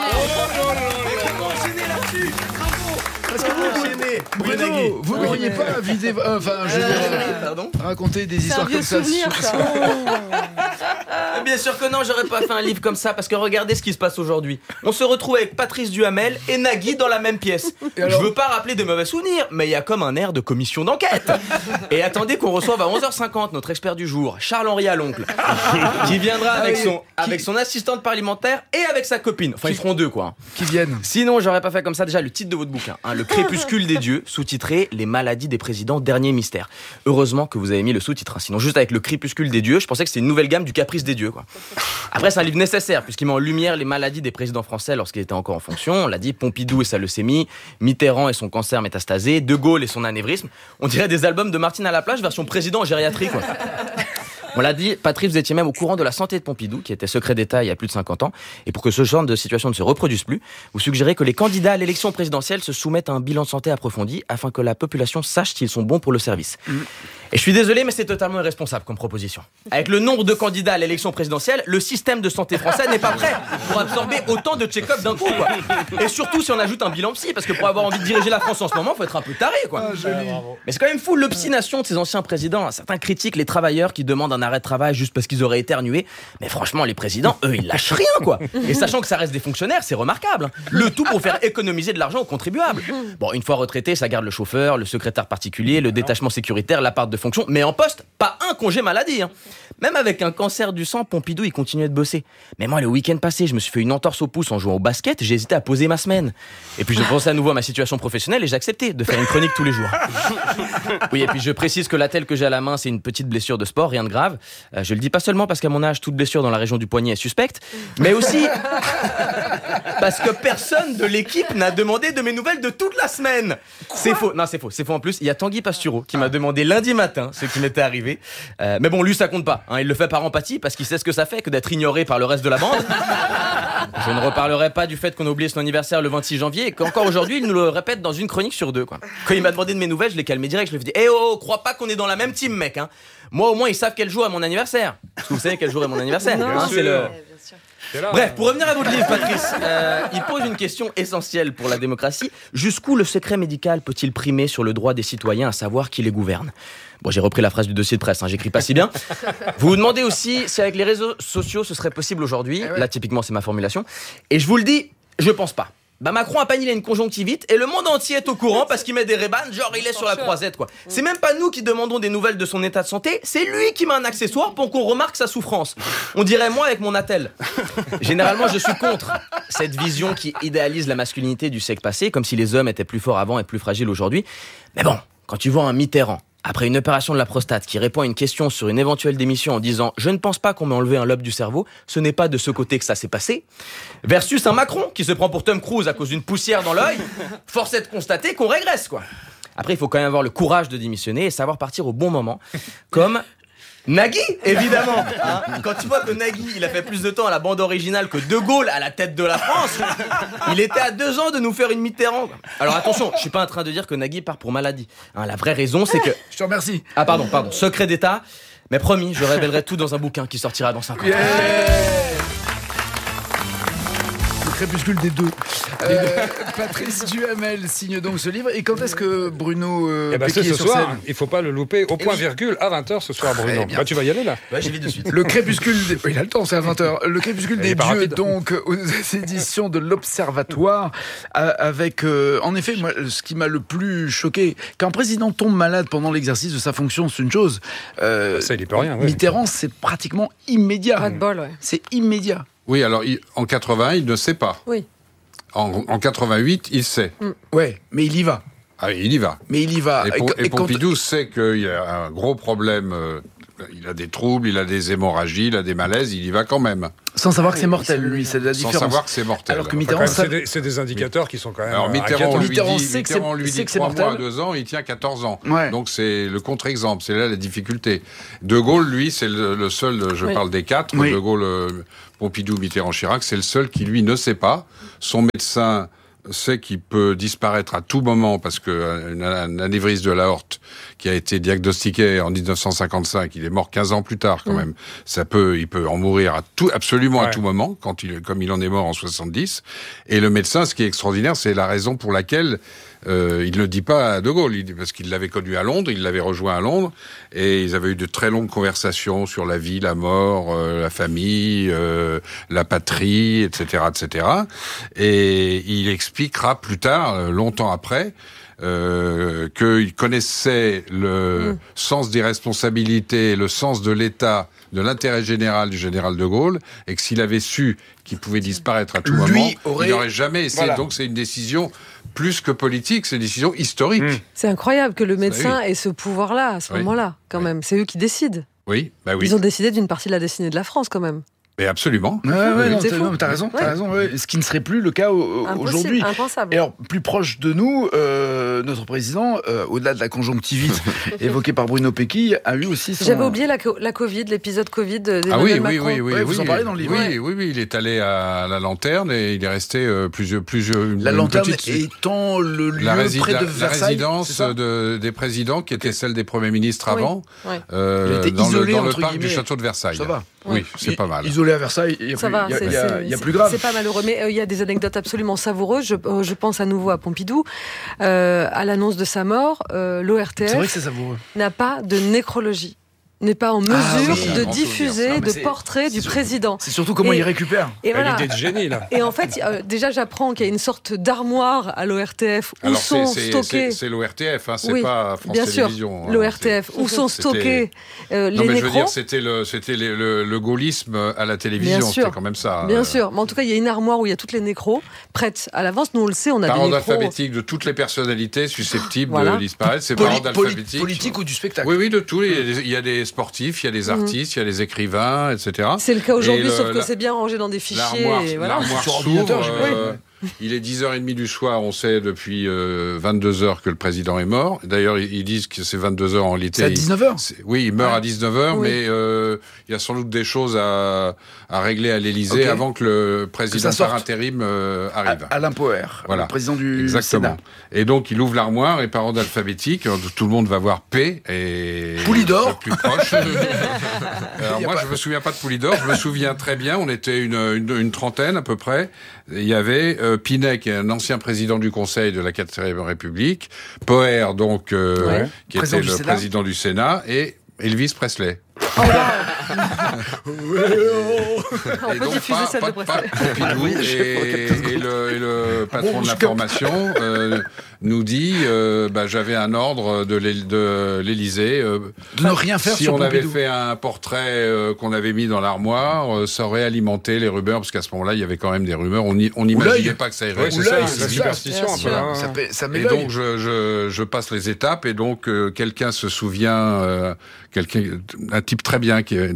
Parce que vous, Bruno, vous ne pourriez pas vider, euh, enfin, je veux dire, Pardon raconter des C'est un histoires vieux comme ça. souvenir, sur- ça. Bien sûr que non, j'aurais pas fait un livre comme ça parce que regardez ce qui se passe aujourd'hui. On se retrouve avec Patrice Duhamel et Nagui dans la même pièce. Et alors Je veux pas rappeler de mauvais souvenirs, mais il y a comme un air de commission d'enquête. Et attendez qu'on reçoive à onze heures cinquante notre expert du jour, Charles-Henri Aloncle, qui viendra avec Ah oui, son, qui- avec son assistante parlementaire et avec sa copine. Enfin, ils seront deux, quoi. Qui viennent. Sinon, j'aurais pas fait comme ça. Déjà, le titre de votre bouquin, hein, Le crépuscule des dieux, sous-titré Les maladies des présidents, dernier mystère. Heureusement que vous avez mis le sous-titre. Hein. Sinon, juste avec le crépuscule des dieux, je pensais que c'était une nouvelle gamme du caprice des dieux, quoi. Après, c'est un livre nécessaire puisqu'il met en lumière les maladies des présidents français lorsqu'il était encore en fonction. On l'a dit, Pompidou et sa leucémie, Mitterrand et son cancer métastasé, De Gaulle et son anévrisme. On dirait des albums de Martine à la plage version président en gériatrie, quoi. On l'a dit, Patrice, vous étiez même au courant de la santé de Pompidou, qui était secret d'État il y a plus de cinquante ans. Et pour que ce genre de situation ne se reproduise plus, vous suggérez que les candidats à l'élection présidentielle se soumettent à un bilan de santé approfondi afin que la population sache s'ils sont bons pour le service. Mmh. Et je suis désolé, mais c'est totalement irresponsable comme proposition. Avec le nombre de candidats à l'élection présidentielle, le système de santé français n'est pas prêt pour absorber autant de check-up d'un coup, quoi. Et surtout si on ajoute un bilan psy, parce que pour avoir envie de diriger la France en ce moment, faut être un peu taré, quoi. Ah, joli. Mais c'est quand même fou l'obstination de ces anciens présidents. Certains critiquent les travailleurs qui demandent un arrêt de travail juste parce qu'ils auraient éternué. Mais franchement, les présidents, eux, ils lâchent rien, quoi. Et sachant que ça reste des fonctionnaires, c'est remarquable. Le tout pour faire économiser de l'argent aux contribuables. Bon, une fois retraité, ça garde le chauffeur, le secrétaire particulier, le détachement sécuritaire, l'appart de fonction. Mais en poste, pas un congé maladie. Hein. Même avec un cancer du sang, Pompidou, il continuait de bosser. Mais moi, le week-end passé, je me suis fait une entorse au pouce en jouant au basket. J'ai hésité à poser ma semaine. Et puis, je pensais à nouveau à ma situation professionnelle et j'ai accepté de faire une chronique tous les jours. Oui, et puis je précise que l'attelle que j'ai à la main, c'est une petite blessure de sport, rien de grave. Euh, je le dis pas seulement parce qu'à mon âge, toute blessure dans la région du poignet est suspecte, mais aussi parce que personne de l'équipe n'a demandé de mes nouvelles de toute la semaine. C'est faux. Non, c'est faux. C'est faux en plus. Il y a Tanguy Pastureau qui m'a demandé lundi matin ce qui m'était arrivé. Euh, mais bon, lui, ça compte pas. Hein. Il le fait par empathie parce qu'il sait ce que ça fait que d'être ignoré par le reste de la bande. Je ne reparlerai pas du fait qu'on a oublié son anniversaire le vingt-six janvier et qu'encore aujourd'hui, il nous le répète dans une chronique sur deux, quoi. Quand il m'a demandé de mes nouvelles, je l'ai calmé direct. Je lui ai dit, eh oh, crois pas qu'on est dans la même team, mec. Hein. Moi, au moins, ils savent quel jour est mon anniversaire. Parce que vous savez quel jour est mon anniversaire. Non. Hein, c'est le... Là, Bref, pour revenir à votre livre, Patrice, euh, il pose une question essentielle pour la démocratie. Jusqu'où le secret médical peut-il primer sur le droit des citoyens à savoir qui les gouverne ? Bon, j'ai repris la phrase du dossier de presse, hein, j'écris pas si bien. Vous vous demandez aussi si avec les réseaux sociaux ce serait possible aujourd'hui. Eh ouais. Là, typiquement, c'est ma formulation. Et je vous le dis, je pense pas. Bah Macron a pas il a une conjonctivite et le monde entier est au courant parce qu'il met des rébans, genre il est sur la croisette, quoi. C'est même pas nous qui demandons des nouvelles de son état de santé, c'est lui qui met un accessoire pour qu'on remarque sa souffrance. On dirait moi avec mon attel. Généralement, je suis contre cette vision qui idéalise la masculinité du siècle passé, comme si les hommes étaient plus forts avant et plus fragiles aujourd'hui. Mais bon, quand tu vois un Mitterrand après une opération de la prostate qui répond à une question sur une éventuelle démission en disant « Je ne pense pas qu'on m'ait enlevé un lobe du cerveau, ce n'est pas de ce côté que ça s'est passé », versus un Macron qui se prend pour Tom Cruise à cause d'une poussière dans l'œil, force est de constater qu'on régresse, quoi. Après, il faut quand même avoir le courage de démissionner et savoir partir au bon moment. Comme Nagui, évidemment. Hein, quand tu vois que Nagui, il a fait plus de temps à la bande originale que De Gaulle à la tête de la France, il était à deux ans de nous faire une Mitterrand. Alors attention, je suis pas en train de dire que Nagui part pour maladie. Hein, la vraie raison, c'est que... Je te remercie. Ah pardon, pardon, secret d'État. Mais promis, je révélerai tout dans un bouquin qui sortira dans cinq ans. Yeah. Le crépuscule des deux. Euh, Patrice Duhamel signe donc ce livre. Et quand est-ce que Bruno euh, Eh ben, Pecky c'est est ce sur soir, scène? il faut pas le louper, au point virgule, à vingt heures ce soir, Bruno. bien. Bah, tu vas y aller, là. Ouais, j'y vais de suite. Le crépuscule des... Il a le temps, c'est à vingt heures. Le crépuscule Il des est pas dieux, rapide. donc, aux éditions de l'Observatoire, avec, euh, en effet, moi, ce qui m'a le plus choqué, qu'un président tombe malade pendant l'exercice de sa fonction, c'est une chose. Euh, Ça, il y peut rien, ouais. Mitterrand, c'est pratiquement immédiat. Pas de bol, ouais. C'est immédiat. Oui, alors il- en quatre-vingt-un, il ne sait pas. Oui. En, en quatre-vingt-huit, il sait. Ouais, mais il y va. Ah, il y va. Mais il y va. Et, Pom- quand- et quand- Pompidou sait qu'il y a un gros problème. euh, il a des troubles, il a des hémorragies, il a des malaises, il y va quand même. Sans savoir que c'est mortel, lui, c'est la Sans différence. savoir que c'est mortel. Alors que Enfin, Mitterrand, quand même, ça- c'est des, c'est des indicateurs qui sont quand même Alors euh, Mitterrand, inquiétants. lui Mitterrand dit, sait que Mitterrand c'est- lui sait dit que c'est trois mortel. mois, deux ans, il tient quatorze ans. Ouais. Donc c'est le contre-exemple, c'est là la difficulté. De Gaulle, lui, c'est le, le seul, je Oui. parle des quatre, Oui. De Gaulle, euh, Pompidou, Mitterrand, Chirac, c'est le seul qui, lui, ne sait pas. Son médecin sait qu'il peut disparaître à tout moment parce que un, un anévrisme de l'aorte qui a été diagnostiqué en dix-neuf cent cinquante-cinq, il est mort quinze ans plus tard quand même. Ça peut, il peut en mourir à tout, absolument à Ouais. tout moment, quand il, comme il en est mort en soixante-dix. Et le médecin, ce qui est extraordinaire, c'est la raison pour laquelle euh, il ne le dit pas à De Gaulle, il- parce qu'il l'avait connu à Londres, il l'avait rejoint à Londres, et ils avaient eu de très longues conversations sur la vie, la mort, euh, la famille, euh, la patrie, et cetera, et cetera. Et il expliquera plus tard, euh, longtemps après, euh, qu'il connaissait le sens des responsabilités, le sens de l'État, de l'intérêt général du général de Gaulle, et que s'il avait su qu'il pouvait disparaître à tout Lui moment, aurait- il n'aurait jamais essayé. Voilà. Donc c'est une décision plus que politique, c'est une décision historique. Mm. C'est incroyable que le oui. médecin ait ce pouvoir-là, à ce Oui. moment-là, quand Oui. même. C'est eux qui décident. Oui, bah oui, Ils ont décidé d'une partie de la destinée de la France, quand même. mais absolument. Ouais, ouais, non, C'est t'as, fou. non, mais t'as raison, t'as Ouais. raison. Ouais. Ce qui ne serait plus le cas au- Impossible, aujourd'hui. impensable. Et alors, plus proche de nous, euh, notre président, euh, au-delà de la conjonctivite évoquée par Bruno Pecky, a eu aussi son... J'avais oublié la, co- la Covid, l'épisode Covid d'Emmanuel Ah oui, oui, Macron. oui, oui, Ouais, oui. vous en parlez dans le livre. Oui, oui, oui, il est allé à la Lanterne et il est resté euh, plusieurs, plusieurs. une- La une lanterne petite- étant le lieu la, rési- près la- de la Versailles. c'est résidence ça de, des présidents qui était celle des premiers ministres Oui. avant, Ouais. euh, Il était dans, isolé, le, dans le entre parc guillemets. du château de Versailles. Ça va. Oui, c'est I- pas mal. Isolé à Versailles, il y a Ça plus, va, il y a- c'est- il y a- c'est- il y a c'est- plus grave. C'est pas malheureux, mais euh, il y a des anecdotes absolument savoureuses. Je, euh, je pense à nouveau à Pompidou. Euh, à l'annonce de sa mort, euh, l'O R T C'est vrai que F c'est savoureux. n'a pas de nécrologie, n'est pas en mesure Ah oui, de un grand souvenir, ça. diffuser Non, mais de c'est- portraits du c'est- président. C'est surtout comment Et- il récupère. Et Quelle voilà. idée de génie, là. Et en fait, euh, déjà, j'apprends qu'il y a une sorte d'armoire à l'O R T F où Alors c'est sont c'est- stockés. c'est- c'est l'O R T F, hein, c'est Oui, pas France bien sûr, Télévisions. hein, l'O R T F, où sont C'était- stockés euh, les Non mais je veux nécros. dire, c'était le, c'était le, le, le gaullisme à la télévision, Bien sûr. c'était quand même ça. Bien euh, sûr, mais en tout cas, il y a une armoire où il y a toutes les nécros prêtes à l'avance. Nous, on le sait, on a Par des ordre nécros. alphabétique de toutes les personnalités susceptibles Voilà. de disparaître, c'est par Poli- ordre poli- alphabétique. politique ou du spectacle. Oui, oui, de tout. Il y a des, il y a des sportifs, il y a des artistes, il y a des écrivains, et cetera. C'est le cas aujourd'hui, Et le- sauf que la- c'est bien rangé dans des fichiers. L'armoire, Et voilà. l'armoire Sur ordinateur, s'ouvre. j'imagine. euh, il est dix heures trente du soir, on sait depuis euh, vingt-deux heures que le président est mort. D'ailleurs, ils, ils disent que c'est vingt-deux heures en réalité. C'est à dix-neuf heures. C'est- Oui, il meurt Ouais. à dix-neuf heures, Oui. mais euh, il y a sans doute des choses à, à régler à l'Élysée Ok. avant que le président ça sorte. par intérim euh, arrive. Alain Poher, Voilà. le président du Exactement. Sénat. Et donc, il ouvre l'armoire et par ordre alphabétique, euh, tout le monde va voir P et Poulidor. le plus proche. Alors Il y a moi, pas- je me souviens pas de Poulidor. Je me souviens très bien. On était une, une, une trentaine à peu près. Il y avait euh, Pinet, qui est un ancien président du Conseil de la quatrième République, Poher, donc euh, Ouais. qui Président était du le Sénat. président du Sénat, et Elvis Presley. Oh, wow. On Et peut donc, diffuser pas- celle pas- de pas Presley. Pompidou Oui, je sais, et, pour quelques et le, et le patron Bon, de je l'information euh, nous dit euh, bah, j'avais un ordre de l'É- de l'Élysée. euh, De ne rien faire si sur on avait Pompidou. fait un portrait euh, qu'on avait mis dans l'armoire, euh, ça aurait alimenté les rumeurs, parce qu'à ce moment-là, il y avait quand même des rumeurs. On y- on n'imaginait l'œil. pas que ça irait. Oui, Ou c'est ça, l'œil, c'est c'est la ça. superstition. Bien un peu, sûr. hein. Ça, fait- ça met Et l'œil. donc je, je, je passe les étapes et donc euh, quelqu'un se souvient, euh, quelqu'un, un type très bien qui est malheureusement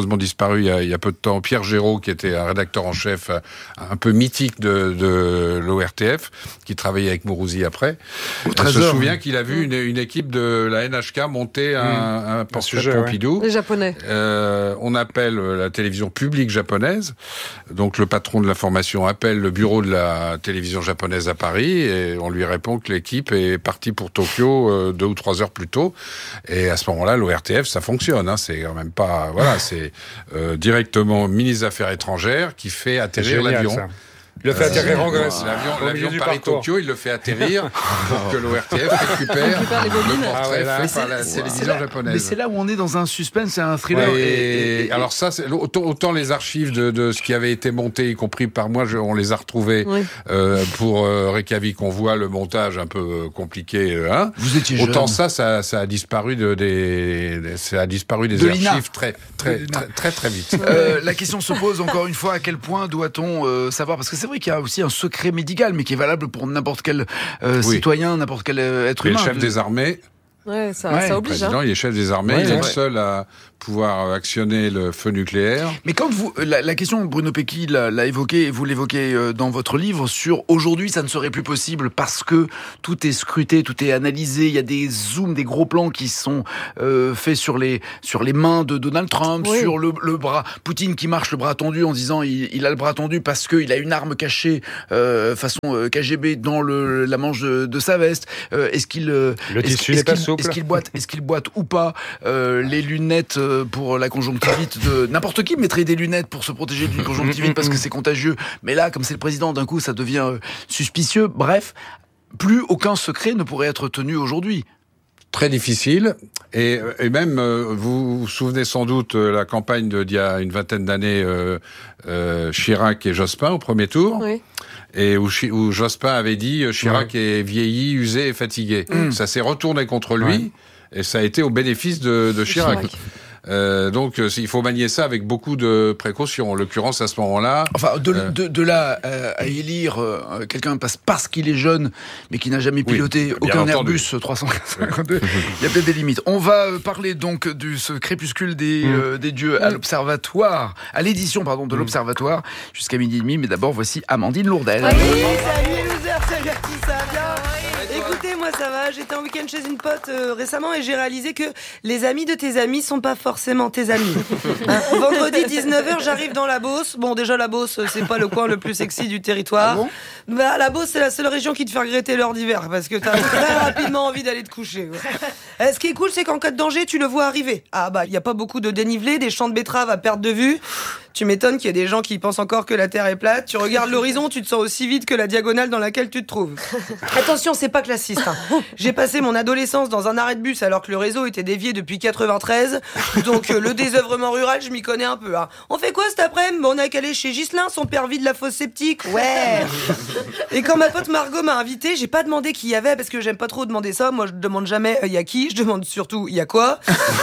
malheureusement disparu il y a, il y a peu de temps, Pierre Géraud, qui était un rédacteur en chef un peu mythique de, de l'O R T F, qui travaillait avec Mourouzi après. On se souvient qu'il a vu une, une équipe de la N H K monter un, mmh. un portrait de Pompidou. Ouais. Les Japonais. Euh, on appelle la télévision publique japonaise. Donc le patron de l'information appelle le bureau de la télévision japonaise à Paris et on lui répond que l'équipe est partie pour Tokyo euh, deux ou trois heures plus tôt. Et à ce moment-là, l'O R T F, ça fonctionne. Hein. C'est quand même pas... Voilà, c'est euh, directement ministre des Affaires étrangères qui fait atterrir génial, l'avion. Ça. Il le fait atterrir en Grèce. L'avion, l'avion Paris-Tokyo, il le fait atterrir pour que l'O R T F récupère le portrait ah ouais, là, fait par la télévision japonaise. Mais c'est là où on est dans un suspense, c'est un thriller. Ouais, et, et, et, alors ça, c'est, autant, autant les archives de, de ce qui avait été monté, y compris par moi, je, on les a retrouvées oui. euh, pour euh, Reykjavik. On voit le montage un peu compliqué. Hein. Vous étiez jeune. Autant ça, ça, ça a disparu de, des, ça a disparu des de archives très, très, très, très, très, très vite. Euh, la question se pose encore une fois, à quel point doit-on euh, savoir, parce que c'est vrai qu'il y a aussi un secret médical, mais qui est valable pour n'importe quel euh, oui. citoyen, n'importe quel être humain. humain. Le chef des armées. Ouais, ça, ouais, ça oblige. Le président, hein. il est chef des armées, ouais, il est ouais. le seul à pouvoir actionner le feu nucléaire. Mais quand vous, la, la question, Bruno Pecky l'a, l'a évoqué, et vous l'évoquez dans votre livre, sur aujourd'hui, ça ne serait plus possible parce que tout est scruté, tout est analysé, il y a des zooms, des gros plans qui sont euh, faits sur les, sur les mains de Donald Trump, oui. sur le, le bras, Poutine qui marche le bras tendu en disant il, il a le bras tendu parce qu'il a une arme cachée euh, façon euh, K G B dans le, la manche de, de sa veste. Euh, est-ce qu'il, euh, le est-ce, tissu est-ce n'est pas qu'il, souple. Est-ce qu'il boite, est-ce qu'il boite ou pas euh, les lunettes pour la conjonctivite de n'importe qui mettrait des lunettes pour se protéger d'une conjonctivite parce que c'est contagieux. Mais là, comme c'est le président, d'un coup, ça devient euh, suspicieux. Bref, plus aucun secret ne pourrait être tenu aujourd'hui. Très difficile. Et, et même, euh, vous vous souvenez sans doute euh, la campagne de, d'il y a une vingtaine d'années, euh, euh, Chirac et Jospin au premier tour. Oui. Et où, où Jospin avait dit euh, Chirac oui. est vieilli, usé et fatigué. Mmh. Ça s'est retourné contre lui. Ouais. Et ça a été au bénéfice de, de Chirac. Chirac. Euh, donc euh, il faut manier ça avec beaucoup de précautions. En l'occurrence, à ce moment-là... Enfin, de, euh... de, de là euh, à élire euh, quelqu'un parce, parce qu'il est jeune, mais qui n'a jamais piloté oui, aucun entendu. Airbus trois cent cinquante-deux, il y a peut-être des limites. On va euh, parler donc du ce crépuscule des, mmh. euh, des dieux à l'Observatoire, à l'édition pardon, de mmh. l'Observatoire, jusqu'à midi et demi. Mais d'abord, voici Amandine Lourdel. Ah oui, salut les losers, salut à qui ça va bien. Écoutez, moi ça va, j'étais en week-end chez une pote euh, récemment et j'ai réalisé que les amis de tes amis sont pas forcément tes amis. Hein, vendredi dix-neuf heures, j'arrive dans la Beauce. Bon, déjà la Beauce, c'est pas le coin le plus sexy du territoire. Ah bon bah, la Beauce, c'est la seule région qui te fait regretter l'heure d'hiver parce que t'as très rapidement envie d'aller te coucher. Ouais. Euh, ce qui est cool, c'est qu'en cas de danger, tu le vois arriver. Ah bah, il y a pas beaucoup de dénivelé, des champs de betteraves à perte de vue. Tu m'étonnes qu'il y ait des gens qui pensent encore que la Terre est plate. Tu regardes l'horizon, tu te sens aussi vide que la diagonale dans laquelle tu te trouves. Attention, c'est pas classiste. Hein. J'ai passé mon adolescence dans un arrêt de bus alors que le réseau était dévié depuis quatre-vingt-treize. Donc euh, le désœuvrement rural, je m'y connais un peu. Hein. On fait quoi cet après-midi ? On a qu'à aller chez Ghislain, son père vide la fosse septique. Ouais. Et quand ma pote Margot m'a invité, j'ai pas demandé qui y avait parce que j'aime pas trop demander ça. Moi, je demande jamais il euh, y a qui, je demande surtout il y a quoi.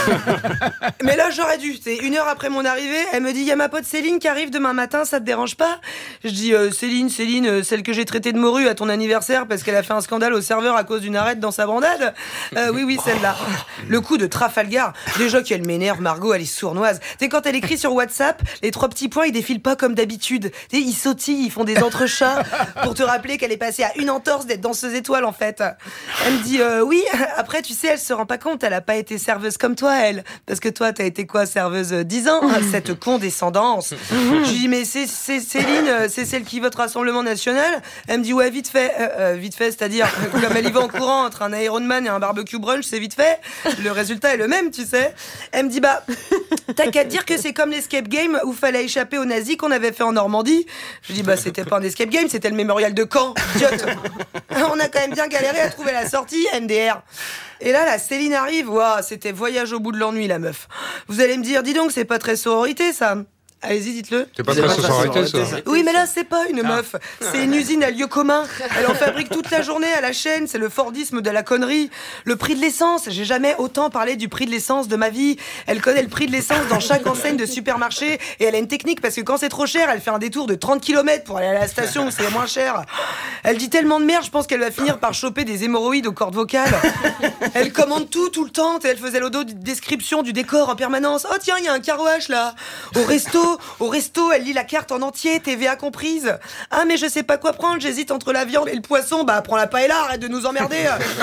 Mais là, j'aurais dû. C'est une heure après mon arrivée, elle me dit il y a ma pote Céline qui arrive demain matin, ça te dérange pas ? Je dis euh, Céline, Céline, euh, celle que j'ai traitée de morue à ton anniversaire parce qu'elle a fait un scandale au serveur à cause d'une arête dans sa bandade. Euh, oui, oui, celle-là. Le coup de Trafalgar. Déjà qu'elle m'énerve, Margot, elle est sournoise. Tu sais, quand elle écrit sur WhatsApp, les trois petits points, ils défilent pas comme d'habitude. Tu sais, ils sautillent, ils font des entrechats pour te rappeler qu'elle est passée à une entorse d'être danseuse étoile, en fait. Elle me dit euh, oui, après, tu sais, elle se rend pas compte, elle a pas été serveuse comme toi, elle. Parce que toi, t'as été quoi, serveuse dix ans ? Cette condescendance. Je lui dis, mais c'est, c'est Céline, c'est celle qui vote Rassemblement National. Elle me dit, ouais, vite fait. Euh, euh, vite fait, c'est-à-dire, comme elle y va en courant entre un Ironman et un barbecue brunch, c'est vite fait. Le résultat est le même, tu sais. Elle me dit, bah, t'as qu'à te dire que c'est comme l'escape game où fallait échapper aux nazis qu'on avait fait en Normandie. Je dis, bah, c'était pas un escape game, c'était le mémorial de Caen, idiote. On a quand même bien galéré à trouver la sortie, M D R. Et là, la Céline arrive, waouh, c'était voyage au bout de l'ennui, la meuf. Vous allez me dire, dis donc, c'est pas très sororité, ça. Allez-y, dites-le. C'est pas très sous sororité, ça. Oui, mais là, c'est pas une meuf. C'est une usine à lieu commun. Elle en fabrique toute la journée à la chaîne. C'est le Fordisme de la connerie. Le prix de l'essence. J'ai jamais autant parlé du prix de l'essence de ma vie. Elle connaît le prix de l'essence dans chaque enseigne de supermarché. Et elle a une technique parce que quand c'est trop cher, elle fait un détour de trente kilomètres pour aller à la station où c'est moins cher. Elle dit tellement de merde, je pense qu'elle va finir par choper des hémorroïdes aux cordes vocales. Elle commande tout, tout le temps. Elle faisait l'audio de description du décor en permanence. Oh tiens, il y a un car wash là. Au resto. Au resto, elle lit la carte en entier, T V A comprise. Ah, mais je sais pas quoi prendre, j'hésite entre la viande et le poisson. Bah, prends la paella, arrête de nous emmerder.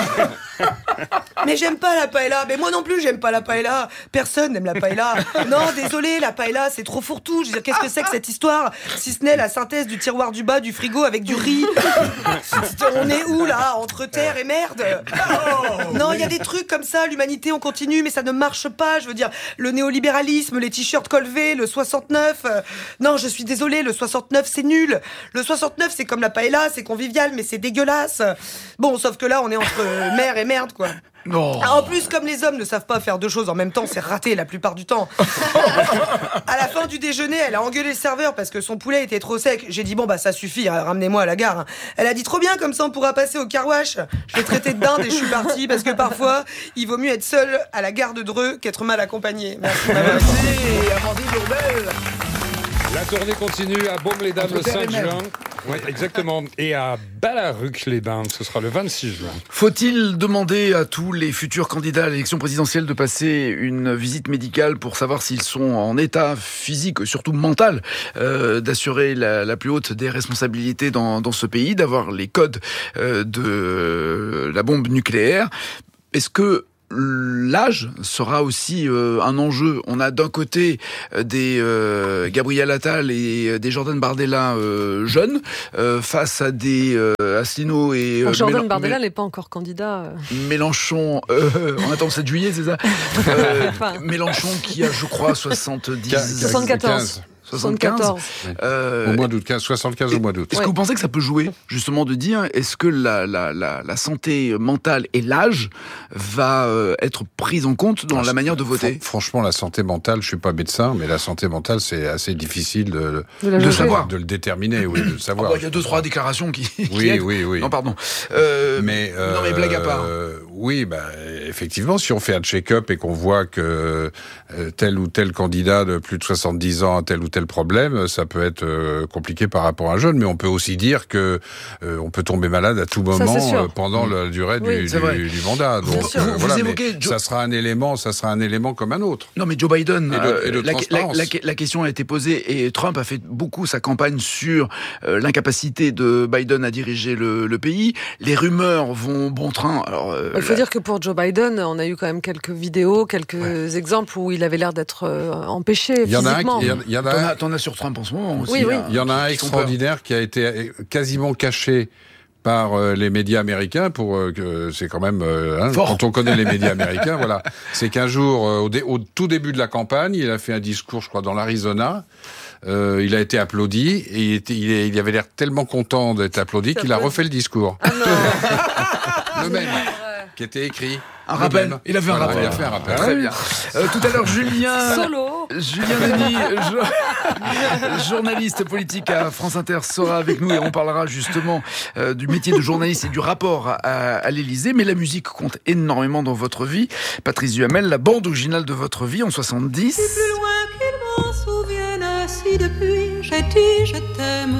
Mais j'aime pas la paella. Mais moi non plus, j'aime pas la paella. Personne n'aime la paella. Non, désolé, la paella, c'est trop fourre-tout. Je veux dire, qu'est-ce que c'est que cette histoire? Si ce n'est la synthèse du tiroir du bas du frigo avec du riz. On est où, là? Entre terre et merde? Non, il y a des trucs comme ça, l'humanité, on continue, mais ça ne marche pas. Je veux dire, le néolibéralisme, les t-shirts colvés, le soixante-neuf. Non, je suis désolée, le soixante-neuf, c'est nul. Le soixante-neuf, c'est comme la paella, c'est convivial, mais c'est dégueulasse. Bon, sauf que là, on est entre mer et merde, quoi. Non. Ah, en plus, comme les hommes ne savent pas faire deux choses en même temps, c'est raté la plupart du temps. À la fin du déjeuner, elle a engueulé le serveur parce que son poulet était trop sec. J'ai dit, bon, bah ça suffit, hein, ramenez-moi à la gare. Elle a dit, trop bien, comme ça on pourra passer au car wash. Je l'ai traité de dinde et je suis partie parce que parfois, il vaut mieux être seul à la gare de Dreux qu'être mal accompagné. Merci. Merci, Amandine Lourbel. La tournée continue à Baume-les-Dames le cinq juin. Oui, exactement. Et à Ballaruc-les-Bains, ce sera le vingt-six juin. Faut-il demander à tous les futurs candidats à l'élection présidentielle de passer une visite médicale pour savoir s'ils sont en état physique, surtout mental, euh, d'assurer la, la plus haute des responsabilités dans, dans ce pays, d'avoir les codes euh, de la bombe nucléaire? Est-ce que l'âge sera aussi euh, un enjeu? On a d'un côté euh, des euh, Gabriel Attal et des Jordan Bardella euh, jeunes euh, face à des euh, Asselineau et euh, Jordan Mélen- Bardella n'est pas encore candidat. Euh. Mélenchon, euh, on attend le sept juillet, c'est ça? euh, Mélenchon qui a, je crois, soixante-dix... soixante-quatorze. soixante-quinze euh, Au mois d'août, soixante-quinze au mois d'août. Est-ce ouais. que vous pensez que ça peut jouer, justement, de dire, est-ce que la, la, la, la santé mentale et l'âge va euh, être prise en compte dans ah, la manière de voter? Franchement, la santé mentale, je suis pas médecin, mais la santé mentale, c'est assez difficile de, de, de savoir, de le déterminer, oui, de le savoir. Il oh bah, y a deux, trois déclarations qui. Oui, qui oui, oui. Non, pardon. Euh, mais euh, non, mais blague à part. Euh, oui, bah, effectivement, si on fait un check-up et qu'on voit que euh, tel ou tel candidat de plus de soixante-dix ans a tel ou tel problème, ça peut être euh, compliqué par rapport à un jeune, mais on peut aussi dire que euh, on peut tomber malade à tout moment ça, euh, pendant mmh. la durée oui, du, du, du mandat. Donc euh, vous, voilà, vous évoquez mais Joe... ça sera un élément, ça sera un élément comme un autre. Non, mais Joe Biden, et de, et de euh, la, la, la, la question a été posée et Trump a fait beaucoup sa campagne sur euh, l'incapacité de Biden à diriger le, le pays. Les rumeurs vont bon train. Alors, euh, il faut la... dire que pour Joe Biden, on a eu quand même quelques vidéos, quelques ouais. exemples où il avait l'air d'être euh, empêché il y physiquement. En a un, il y en a, t'en, as, t'en as sur Trump en ce moment aussi. Oui, oui. Il y en a un extraordinaire qui a été quasiment caché par euh, les médias américains, pour euh, que c'est quand même euh, hein, quand on connaît les médias américains, voilà. C'est qu'un jour, euh, au, dé, au tout début de la campagne, il a fait un discours, je crois, dans l'Arizona. Euh, il a été applaudi et il, était, il, est, il avait l'air tellement content d'être applaudi ça qu'il peut... a refait le discours. Ah non. Le même, qui était écrit. Un rappel. Même. Il a fait un voilà, rappel. Il a fait un rappel. Très bien. Euh, tout à l'heure, Julien. Solo. Julien Denis, jo- journaliste politique à France Inter, sera avec nous et on parlera justement euh, du métier de journaliste et du rapport à, à l'Élysée. Mais la musique compte énormément dans votre vie. Patrice Duhamel, la bande originale de votre vie en soixante-dix. Si plus loin qu'il m'en souvienne, si depuis j'ai dit je t'aime,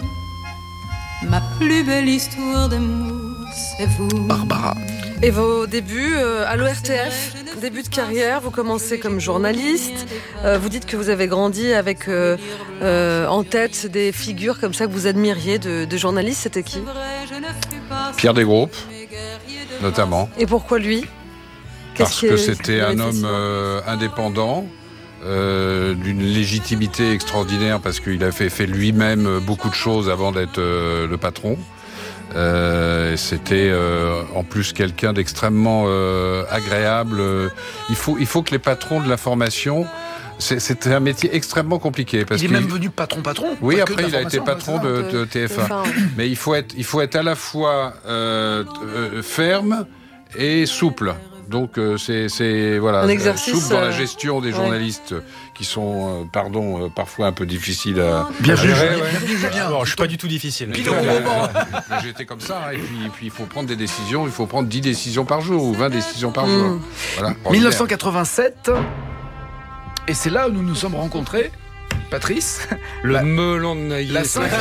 ma plus belle histoire d'amour, c'est vous. Barbara. Et vos débuts euh, à l'O R T F, début de carrière, vous commencez comme journaliste, euh, vous dites que vous avez grandi avec euh, euh, en tête des figures comme ça que vous admiriez de, de journalistes, c'était qui? Pierre Desgroupes, notamment. Et pourquoi lui? Parce que c'était un homme euh, indépendant, euh, d'une légitimité extraordinaire, parce qu'il a fait, fait lui-même beaucoup de choses avant d'être euh, le patron. Euh, c'était euh, en plus quelqu'un d'extrêmement euh, agréable. Il faut, il faut que les patrons de l'information, c'est, c'était un métier extrêmement compliqué. Parce il est qu'il... même venu patron-patron. Oui, après il a été patron de, de T F un. T F un. Mais il faut être, il faut être à la fois euh, euh, ferme et souple. Donc euh, c'est, c'est voilà, un exercice souple dans la euh... gestion des ouais. journalistes qui sont, euh, pardon, euh, parfois un peu difficiles à. Bienvenue, à gérer, Julien. ouais. Bienvenue, Julien. Alors, je suis pas du tout difficile. Pile au bon moment. Mais j'étais comme ça, hein, et puis et puis il faut prendre des décisions. Il faut prendre dix décisions par jour ou vingt décisions par Mm. jour. Voilà. dix-neuf cent quatre-vingt-sept, et c'est là où nous nous sommes rencontrés, Patrice. Le La- melon de Naïe. La cinq.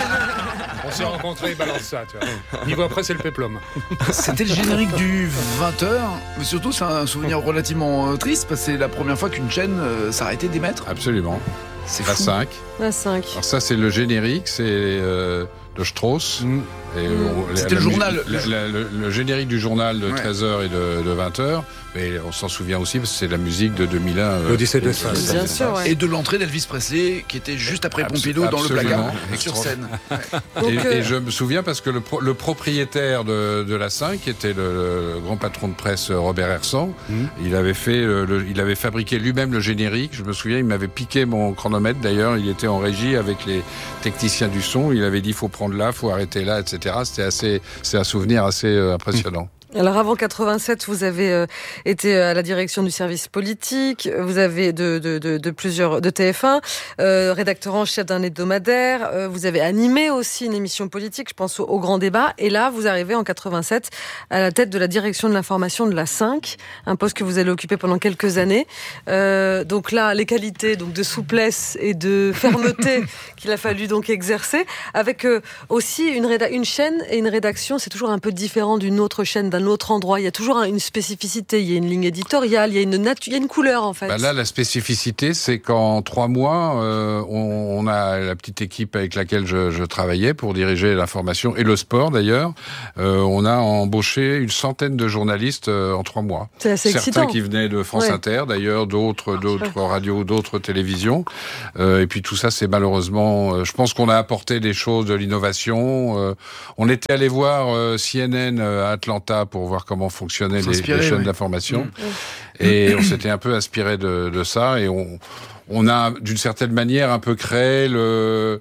On s'est rencontrés, balance ça, tu vois. Niveau après, c'est le péplum. C'était le générique du vingt heures, mais surtout c'est un souvenir relativement euh, triste parce que c'est la première fois qu'une chaîne euh, s'arrêtait d'émettre. Absolument. C'est La fou. cinq. La cinq. Alors ça c'est le générique, c'est euh, de Strauss. Mm. Et, euh, la- C'était la le musique- journal. la- la- le, le générique du journal de Ouais. treize heures et de, de vingt heures, mais on s'en souvient aussi parce que c'est la musique de deux mille un. euh, L'Odyssée de l'espace. l'Odyssée de Bien l'espace. sûr, ouais. Et de l'entrée d'Elvis Presley qui était juste après Abs- Pompidou dans le absolument. placard sur scène. Donc, Et, euh, et je me souviens parce que le, pro- le propriétaire de, de la cinq, qui était le, le grand patron de presse Robert Hersan, Mm. il avait fait, le- le- il avait fabriqué lui-même le générique. Je me souviens, il m'avait piqué mon chronomètre. D'ailleurs, il était en régie avec les techniciens du son. Il avait dit faut prendre là, faut arrêter là, et cetera. C'était assez, c'est un souvenir assez euh, impressionnant. Alors avant quatre-vingt-sept, vous avez euh, été à la direction du service politique, vous avez de, de, de, de plusieurs de T F un, euh, rédacteur en chef d'un hebdomadaire, euh, vous avez animé aussi une émission politique, je pense au, au Grand Débat, et là vous arrivez en quatre-vingt-sept à la tête de la direction de l'information de la cinq, un poste que vous allez occuper pendant quelques années. Euh, donc là, les qualités donc de souplesse et de fermeté qu'il a fallu donc exercer, avec euh, aussi une, réda- une chaîne et une rédaction, c'est toujours un peu différent d'une autre chaîne, d'un autre endroit. Il y a toujours une spécificité, il y a une ligne éditoriale, il y a une, natu- il y a une couleur en fait. Bah là, la spécificité, c'est qu'en trois mois, euh, on, on a la petite équipe avec laquelle je, je travaillais pour diriger l'information et le sport d'ailleurs. Euh, on a embauché une centaine de journalistes euh, en trois mois. C'est assez Certains excitant. qui venaient de France Ouais. Inter, d'ailleurs, d'autres, d'autres radios, d'autres télévisions. Euh, et puis tout ça, c'est malheureusement. Euh, je pense qu'on a apporté des choses, de l'innovation. Euh, on était allé voir euh, C N N à Atlanta pour voir comment fonctionnaient les, les chaînes ouais. d'information. Mmh. Et on s'était un peu inspiré de, de ça. Et on, on a, d'une certaine manière, un peu créé le...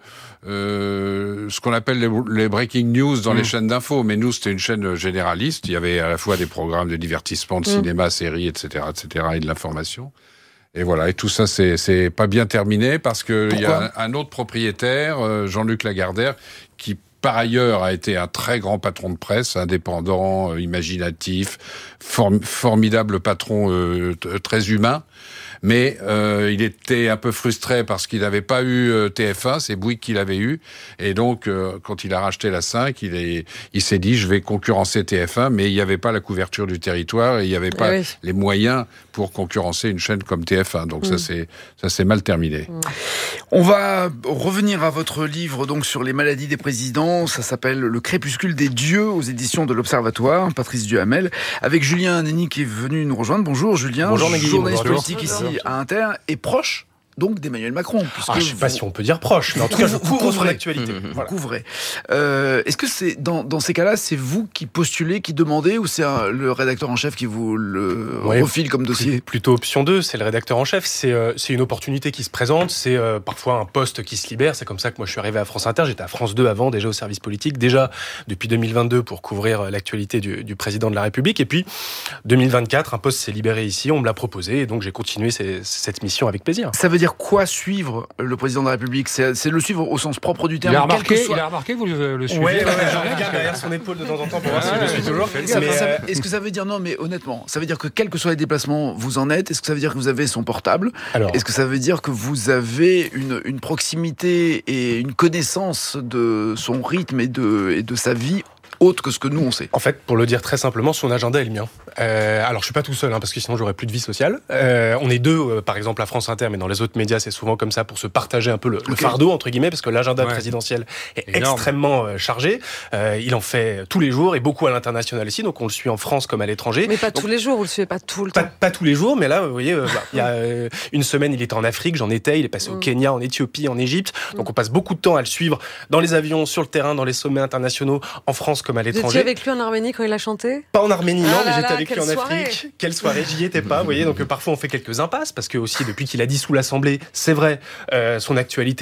Euh, ce qu'on appelle les, les breaking news dans mmh. les chaînes d'infos. Mais nous, c'était une chaîne généraliste. Il y avait à la fois des programmes de divertissement, de mmh. cinéma, séries, et cetera, et cetera, et de l'information. Et voilà. Et tout ça, c'est, c'est pas bien terminé parce que il y a un, un autre propriétaire, euh, Jean-Luc Lagardère, qui par ailleurs a été un très grand patron de presse, indépendant, euh, imaginatif, form- formidable patron, euh, t- très humain. Mais euh, il était un peu frustré parce qu'il n'avait pas eu euh, T F un, c'est Bouygues qui l'avait eu. Et donc, euh, quand il a racheté la cinq, il, est, il s'est dit, je vais concurrencer T F un, mais il n'y avait pas la couverture du territoire et il n'y avait pas oui. les moyens pour concurrencer une chaîne comme T F un. Donc mmh. ça, c'est, ça s'est mal terminé. Mmh. On va revenir à votre livre donc sur les maladies des présidents. Ça s'appelle Le crépuscule des dieux aux éditions de l'Observatoire. Patrice Duhamel, avec Julien Néni qui est venu nous rejoindre. Bonjour Julien, bonjour, journaliste bonjour. politique ici à Inter et proche donc d'Emmanuel Macron. Ah, je ne sais vous... pas si on peut dire proche, mais en tout cas, je couvre son actualité. Mmh, voilà. Vous couvrez. Euh, est-ce que c'est dans, dans ces cas-là, c'est vous qui postulez, qui demandez, ou c'est un, le rédacteur en chef qui vous le oui, refile comme dossier ? Plutôt option deux, c'est le rédacteur en chef. C'est, euh, c'est une opportunité qui se présente, c'est euh, parfois un poste qui se libère. C'est comme ça que moi je suis arrivé à France Inter. J'étais à France deux avant, déjà au service politique, déjà depuis deux mille vingt-deux pour couvrir l'actualité du, du président de la République. Et puis deux mille vingt-quatre, un poste s'est libéré ici, on me l'a proposé, et donc j'ai continué ces, cette mission avec plaisir. Ça veut dire quoi suivre le président de la République ? C'est, c'est le suivre au sens propre du terme. Il a remarqué, soit... il a remarqué vous le, le suivez. Ouais, ouais, ouais, je regarde derrière son épaule de temps en temps pour voir si je le suis toujours. Ça, mais ça, est-ce que ça veut dire, non mais honnêtement, ça veut dire que quels que soient les déplacements, vous en êtes ? Est-ce que ça veut dire que vous avez son portable ? Alors, est-ce que ça veut dire que vous avez une, une proximité et une connaissance de son rythme et de, et de sa vie autre que ce que nous on sait? En fait, pour le dire très simplement, son agenda est le mien. Euh, alors, je suis pas tout seul, hein, parce que sinon j'aurais plus de vie sociale. Euh, on est deux, euh, par exemple à France Inter, mais dans les autres médias, c'est souvent comme ça pour se partager un peu le, okay. le fardeau entre guillemets, parce que l'agenda ouais. présidentiel est énorme. Extrêmement euh, chargé. Euh, il en fait tous les jours et beaucoup à l'international ici, donc on le suit en France comme à l'étranger. Mais pas donc, tous les jours, vous le suivez pas tout le pas, temps. Pas tous les jours, mais là, vous voyez, euh, bah, il y a euh, une semaine, il était en Afrique, j'en étais. Il est passé mm. au Kenya, en Éthiopie, en Égypte. Mm. Donc on passe beaucoup de temps à le suivre dans les avions, sur le terrain, dans les sommets internationaux, en France comme à l'étranger. En Arménie quand il a chanté ? Pas en Arménie, non, ah mais là j'étais là, avec lui en soirée. Afrique. Quelle soirée, j'y étais pas, vous voyez. Donc euh, parfois on fait quelques impasses parce que aussi depuis qu'il a dissous l'Assemblée, c'est vrai, euh, son actualité est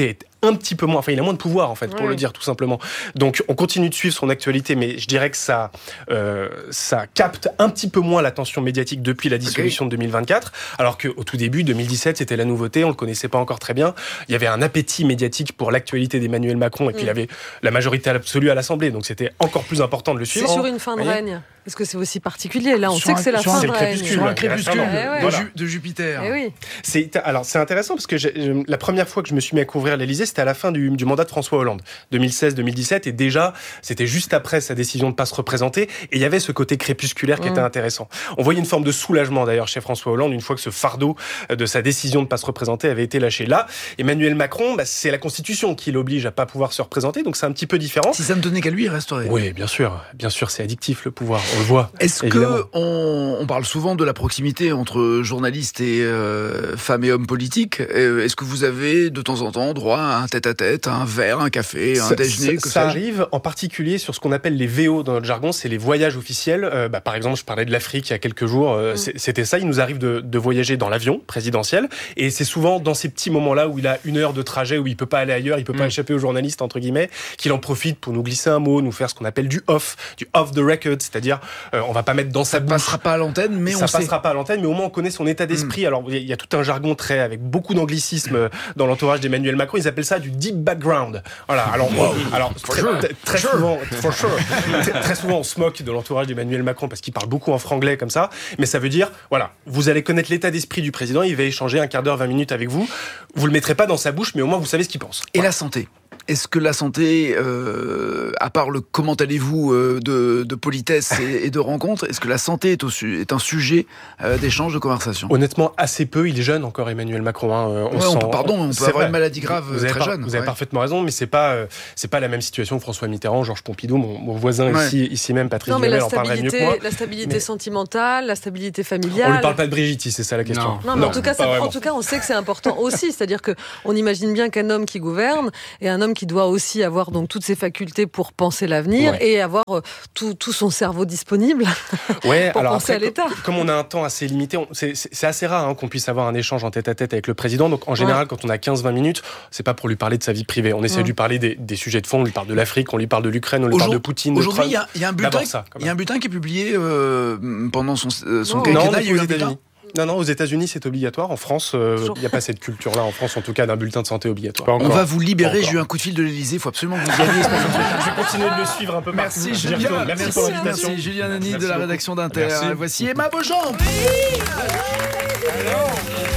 un petit peu moins, enfin il a moins de pouvoir en fait, pour oui. le dire tout simplement. Donc on continue de suivre son actualité, mais je dirais que ça, euh, ça capte un petit peu moins l'attention médiatique depuis la dissolution okay. de deux mille vingt-quatre, alors qu'au tout début, deux mille dix-sept, c'était la nouveauté, on le connaissait pas encore très bien. Il y avait un appétit médiatique pour l'actualité d'Emmanuel Macron, et puis mmh. il avait la majorité absolue à l'Assemblée, donc c'était encore plus important de le suivre. C'est sur une fin de règne. Est-ce que c'est aussi particulier? Là, on sur sait un, que c'est la fin de règne. Sur un crépuscule eh ouais. de, Ju- de Jupiter. Eh oui. C'est, alors, c'est intéressant parce que j'ai, la première fois que je me suis mis à couvrir l'Élysée, c'était à la fin du, du mandat de François Hollande, deux mille seize deux mille dix-sept, et déjà, c'était juste après sa décision de ne pas se représenter, et il y avait ce côté crépusculaire qui mmh. était intéressant. On voyait une forme de soulagement d'ailleurs chez François Hollande, une fois que ce fardeau de sa décision de ne pas se représenter avait été lâché. Là, Emmanuel Macron, bah, c'est la Constitution qui l'oblige à pas pouvoir se représenter, donc c'est un petit peu différent. Si ça ne tenait qu'à lui, il resterait. Oui, bien sûr, bien sûr, c'est addictif le pouvoir, on le voit. Est-ce que on, on parle souvent de la proximité entre journalistes et euh, femmes et hommes politiques? Est-ce que vous avez de temps en temps droit à un tête-à-tête, à un verre, un café, un ça, déjeuner? Ça, que ça arrive en particulier sur ce qu'on appelle les V O dans notre jargon, c'est les voyages officiels. Euh, bah, par exemple, je parlais de l'Afrique il y a quelques jours, euh, mmh. c'était ça. Il nous arrive de, de voyager dans l'avion présidentiel, et c'est souvent dans ces petits moments-là où il a une heure de trajet, où il peut pas aller ailleurs, il peut mmh. pas échapper aux journalistes entre guillemets, qu'il en profite pour nous glisser un mot, nous faire ce qu'on appelle du off, du off the record, c'est-à-dire euh, on va pas mettre dans sa ça passera pas à l'antenne, mais ça on passera sait. pas à l'antenne, mais au moins on connaît son état d'esprit. Mmh. Alors il y a tout un jargon très avec beaucoup d'anglicisme dans l'entourage d'Emmanuel Macron. Ils appellent ça du deep background. Voilà. Alors, wow. alors très, sure. très sure. souvent, for sure. très, très souvent, on se moque de l'entourage d'Emmanuel Macron parce qu'il parle beaucoup en franglais comme ça. Mais ça veut dire, voilà, vous allez connaître l'état d'esprit du président. Il va échanger un quart d'heure, vingt minutes avec vous. Vous le mettrez pas dans sa bouche, mais au moins vous savez ce qu'il pense. Et voilà. La santé. Est-ce que la santé, euh, à part le comment allez-vous euh, de, de politesse et, et de rencontre, est-ce que la santé est, au su- est un sujet euh, d'échange, de conversation? Honnêtement, assez peu. Il est jeune encore, Emmanuel Macron. Hein. On ouais, sent... on peut, pardon, on peut c'est avoir vrai. Une maladie grave vous très par... jeune. Vous avez ouais. parfaitement raison, mais c'est pas euh, c'est pas la même situation que François Mitterrand, Georges Pompidou, mon, mon voisin ouais. ici, ici même, Patrice Duhamel en parlerait mieux que moi. La stabilité mais... sentimentale, la stabilité familiale. On lui parle pas de Brigitte, si c'est ça la question. Non, non mais non, en tout cas, ça, en tout cas, on sait que c'est important aussi. C'est-à-dire que on imagine bien qu'un homme qui gouverne et un homme qui doit aussi avoir donc toutes ses facultés pour penser l'avenir ouais. et avoir euh, tout, tout son cerveau disponible ouais, pour alors penser après, à l'État. Comme on a un temps assez limité, on, c'est, c'est, c'est assez rare hein, qu'on puisse avoir un échange en tête-à-tête avec le président. Donc en général, ouais. quand on a quinze vingt minutes, c'est pas pour lui parler de sa vie privée. On essaie ouais. de lui parler des, des sujets de fond. On lui parle de l'Afrique, on lui parle de l'Ukraine, on lui Aujourd'hui, parle de Poutine. Aujourd'hui, il y a, y a un bulletin, il y a un bulletin qui est publié euh, pendant son, son non, quinquennat. Non, il y a eu aux un États-Unis. Non, non, aux États-Unis, c'est obligatoire. En France, il euh, n'y a pas cette culture-là. En France, en tout cas, d'un bulletin de santé obligatoire. On va vous libérer. J'ai eu un coup de fil de l'Élysée. Il faut absolument que vous y alliez. Je vais continuer de le suivre un peu partout. Merci, Julien. Merci, merci pour l'invitation. Merci, Julien Nani de la rédaction d'Inter. Merci. Voici Emma Beauchamp. Oui. Alors.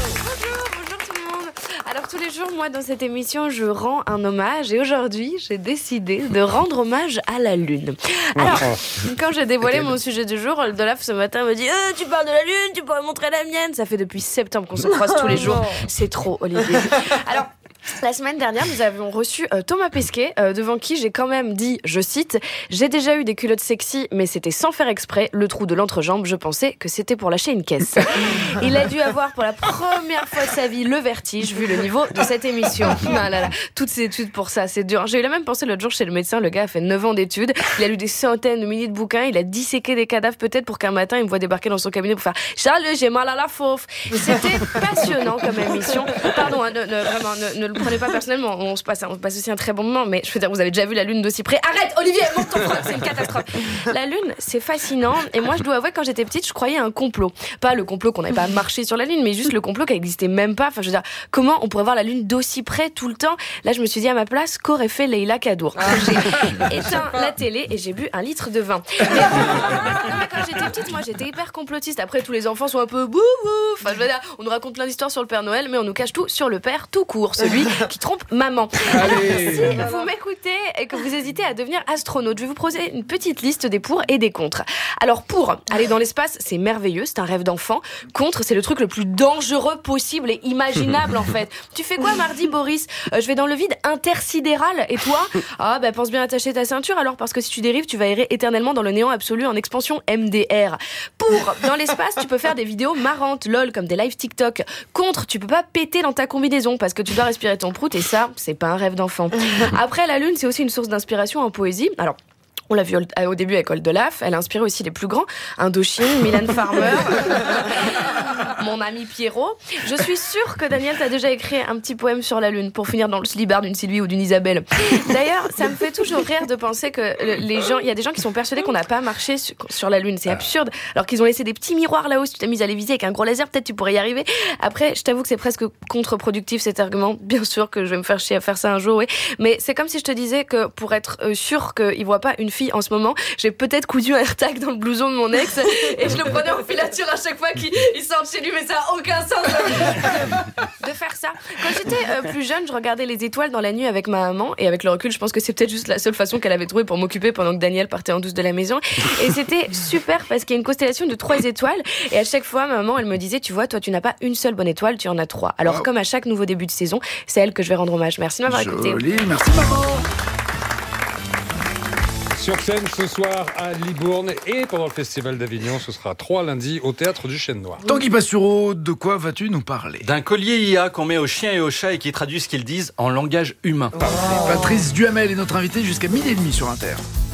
Alors tous les jours, moi, dans cette émission, je rends un hommage. Et aujourd'hui, j'ai décidé de rendre hommage à la Lune. Alors, quand j'ai dévoilé mon sujet du jour, Olaf, ce matin, me dit eh, « Tu parles de la Lune, tu pourrais montrer la mienne !» Ça fait depuis septembre qu'on se croise tous les jours. C'est trop, Olivier. Alors... La semaine dernière, nous avions reçu euh, Thomas Pesquet, euh, devant qui j'ai quand même dit, je cite, « J'ai déjà eu des culottes sexy, mais c'était sans faire exprès. Le trou de l'entrejambe, je pensais que c'était pour lâcher une caisse. » Il a dû avoir pour la première fois de sa vie le vertige, vu le niveau de cette émission. Ah là là, toutes ces études pour ça, c'est dur. J'ai eu la même pensée l'autre jour chez le médecin. Le gars a fait neuf ans d'études. Il a lu des centaines de milliers de bouquins. Il a disséqué des cadavres, peut-être pour qu'un matin, il me voit débarquer dans son cabinet pour faire « Salut, j'ai mal à la fauve. » C'était passionnant comme émission. Pardon, hein, ne, ne, vraiment, ne, ne le prenez pas personnellement, on se passe, on se passe aussi un très bon moment, mais je veux dire, vous avez déjà vu la Lune d'aussi près. Arrête, Olivier, monte ton froc, c'est une catastrophe. La Lune, c'est fascinant, et moi, je dois avouer, quand j'étais petite, je croyais à un complot. Pas le complot qu'on n'avait pas marché sur la Lune, mais juste le complot qui n'existait même pas. Enfin, je veux dire, comment on pourrait voir la Lune d'aussi près tout le temps? Là, je me suis dit, à ma place, qu'aurait fait Leïla Kadour? Ah. J'ai éteint la télé et j'ai bu un litre de vin. Mais, non, mais quand j'étais petite, moi, j'étais hyper complotiste. Après, tous les enfants sont un peu bouh bouh. Enfin, je veux dire, on nous raconte plein d'histoires sur le Père Noël, mais on nous cache tout sur le Père tout court, celui qui trompe maman. Alors, si vous m'écoutez et que vous hésitez à devenir astronaute, je vais vous poser une petite liste des pour et des contre. Alors, pour, aller dans l'espace, c'est merveilleux, c'est un rêve d'enfant. Contre, c'est le truc le plus dangereux possible et imaginable, en fait. Tu fais quoi mardi, Boris? euh, Je vais dans le vide intersidéral. Et toi? Ah, bah, pense bien attacher ta ceinture, alors, parce que si tu dérives, tu vas errer éternellement dans le néant absolu en expansion M D R. Pour, dans l'espace, tu peux faire des vidéos marrantes, lol, comme des lives TikTok. Contre, tu peux pas péter dans ta combinaison parce que tu dois respirer ton prout, et ça, c'est pas un rêve d'enfant. Après, la Lune, c'est aussi une source d'inspiration en poésie. Alors, On l'a vu au début avec Oldelaf, elle a inspiré aussi les plus grands, Indochine, Mylène Farmer, mon ami Pierrot. Je suis sûre que Daniel t'a déjà écrit un petit poème sur la Lune pour finir dans le slibard d'une Sylvie ou d'une Isabelle. D'ailleurs, ça me fait toujours rire de penser que les gens, il y a des gens qui sont persuadés qu'on n'a pas marché sur la Lune. C'est absurde. Alors qu'ils ont laissé des petits miroirs là-haut. Si tu t'amuses à les viser avec un gros laser, peut-être tu pourrais y arriver. Après, je t'avoue que c'est presque contre-productif cet argument. Bien sûr que je vais me faire chier à faire ça un jour, oui. Mais c'est comme si je te disais que pour être sûr qu'ils voient pas une fille en ce moment, j'ai peut-être cousu un AirTag dans le blouson de mon ex et je le prenais en filature à chaque fois qu'il sorte chez lui, mais ça a aucun sens de faire ça. Quand j'étais euh, plus jeune, je regardais les étoiles dans la nuit avec ma maman et avec le recul, je pense que c'est peut-être juste la seule façon qu'elle avait trouvée pour m'occuper pendant que Daniel partait en douce de la maison. Et c'était super parce qu'il y a une constellation de trois étoiles et à chaque fois, ma maman, elle me disait, tu vois, toi, tu n'as pas une seule bonne étoile, tu en as trois. Alors, wow. Comme à chaque nouveau début de saison, c'est elle que je vais rendre hommage. Merci de m'avoir écouté. Joli, merci maman. Sur scène ce soir à Libourne et pendant le Festival d'Avignon, ce sera trois lundis au Théâtre du Chêne Noir. Tanguy Pastureau, de quoi vas-tu nous parler ? D'un collier I A qu'on met aux chiens et aux chats et qui traduit ce qu'ils disent en langage humain. Parfait. Patrice Duhamel est notre invité jusqu'à midi et demi sur Inter.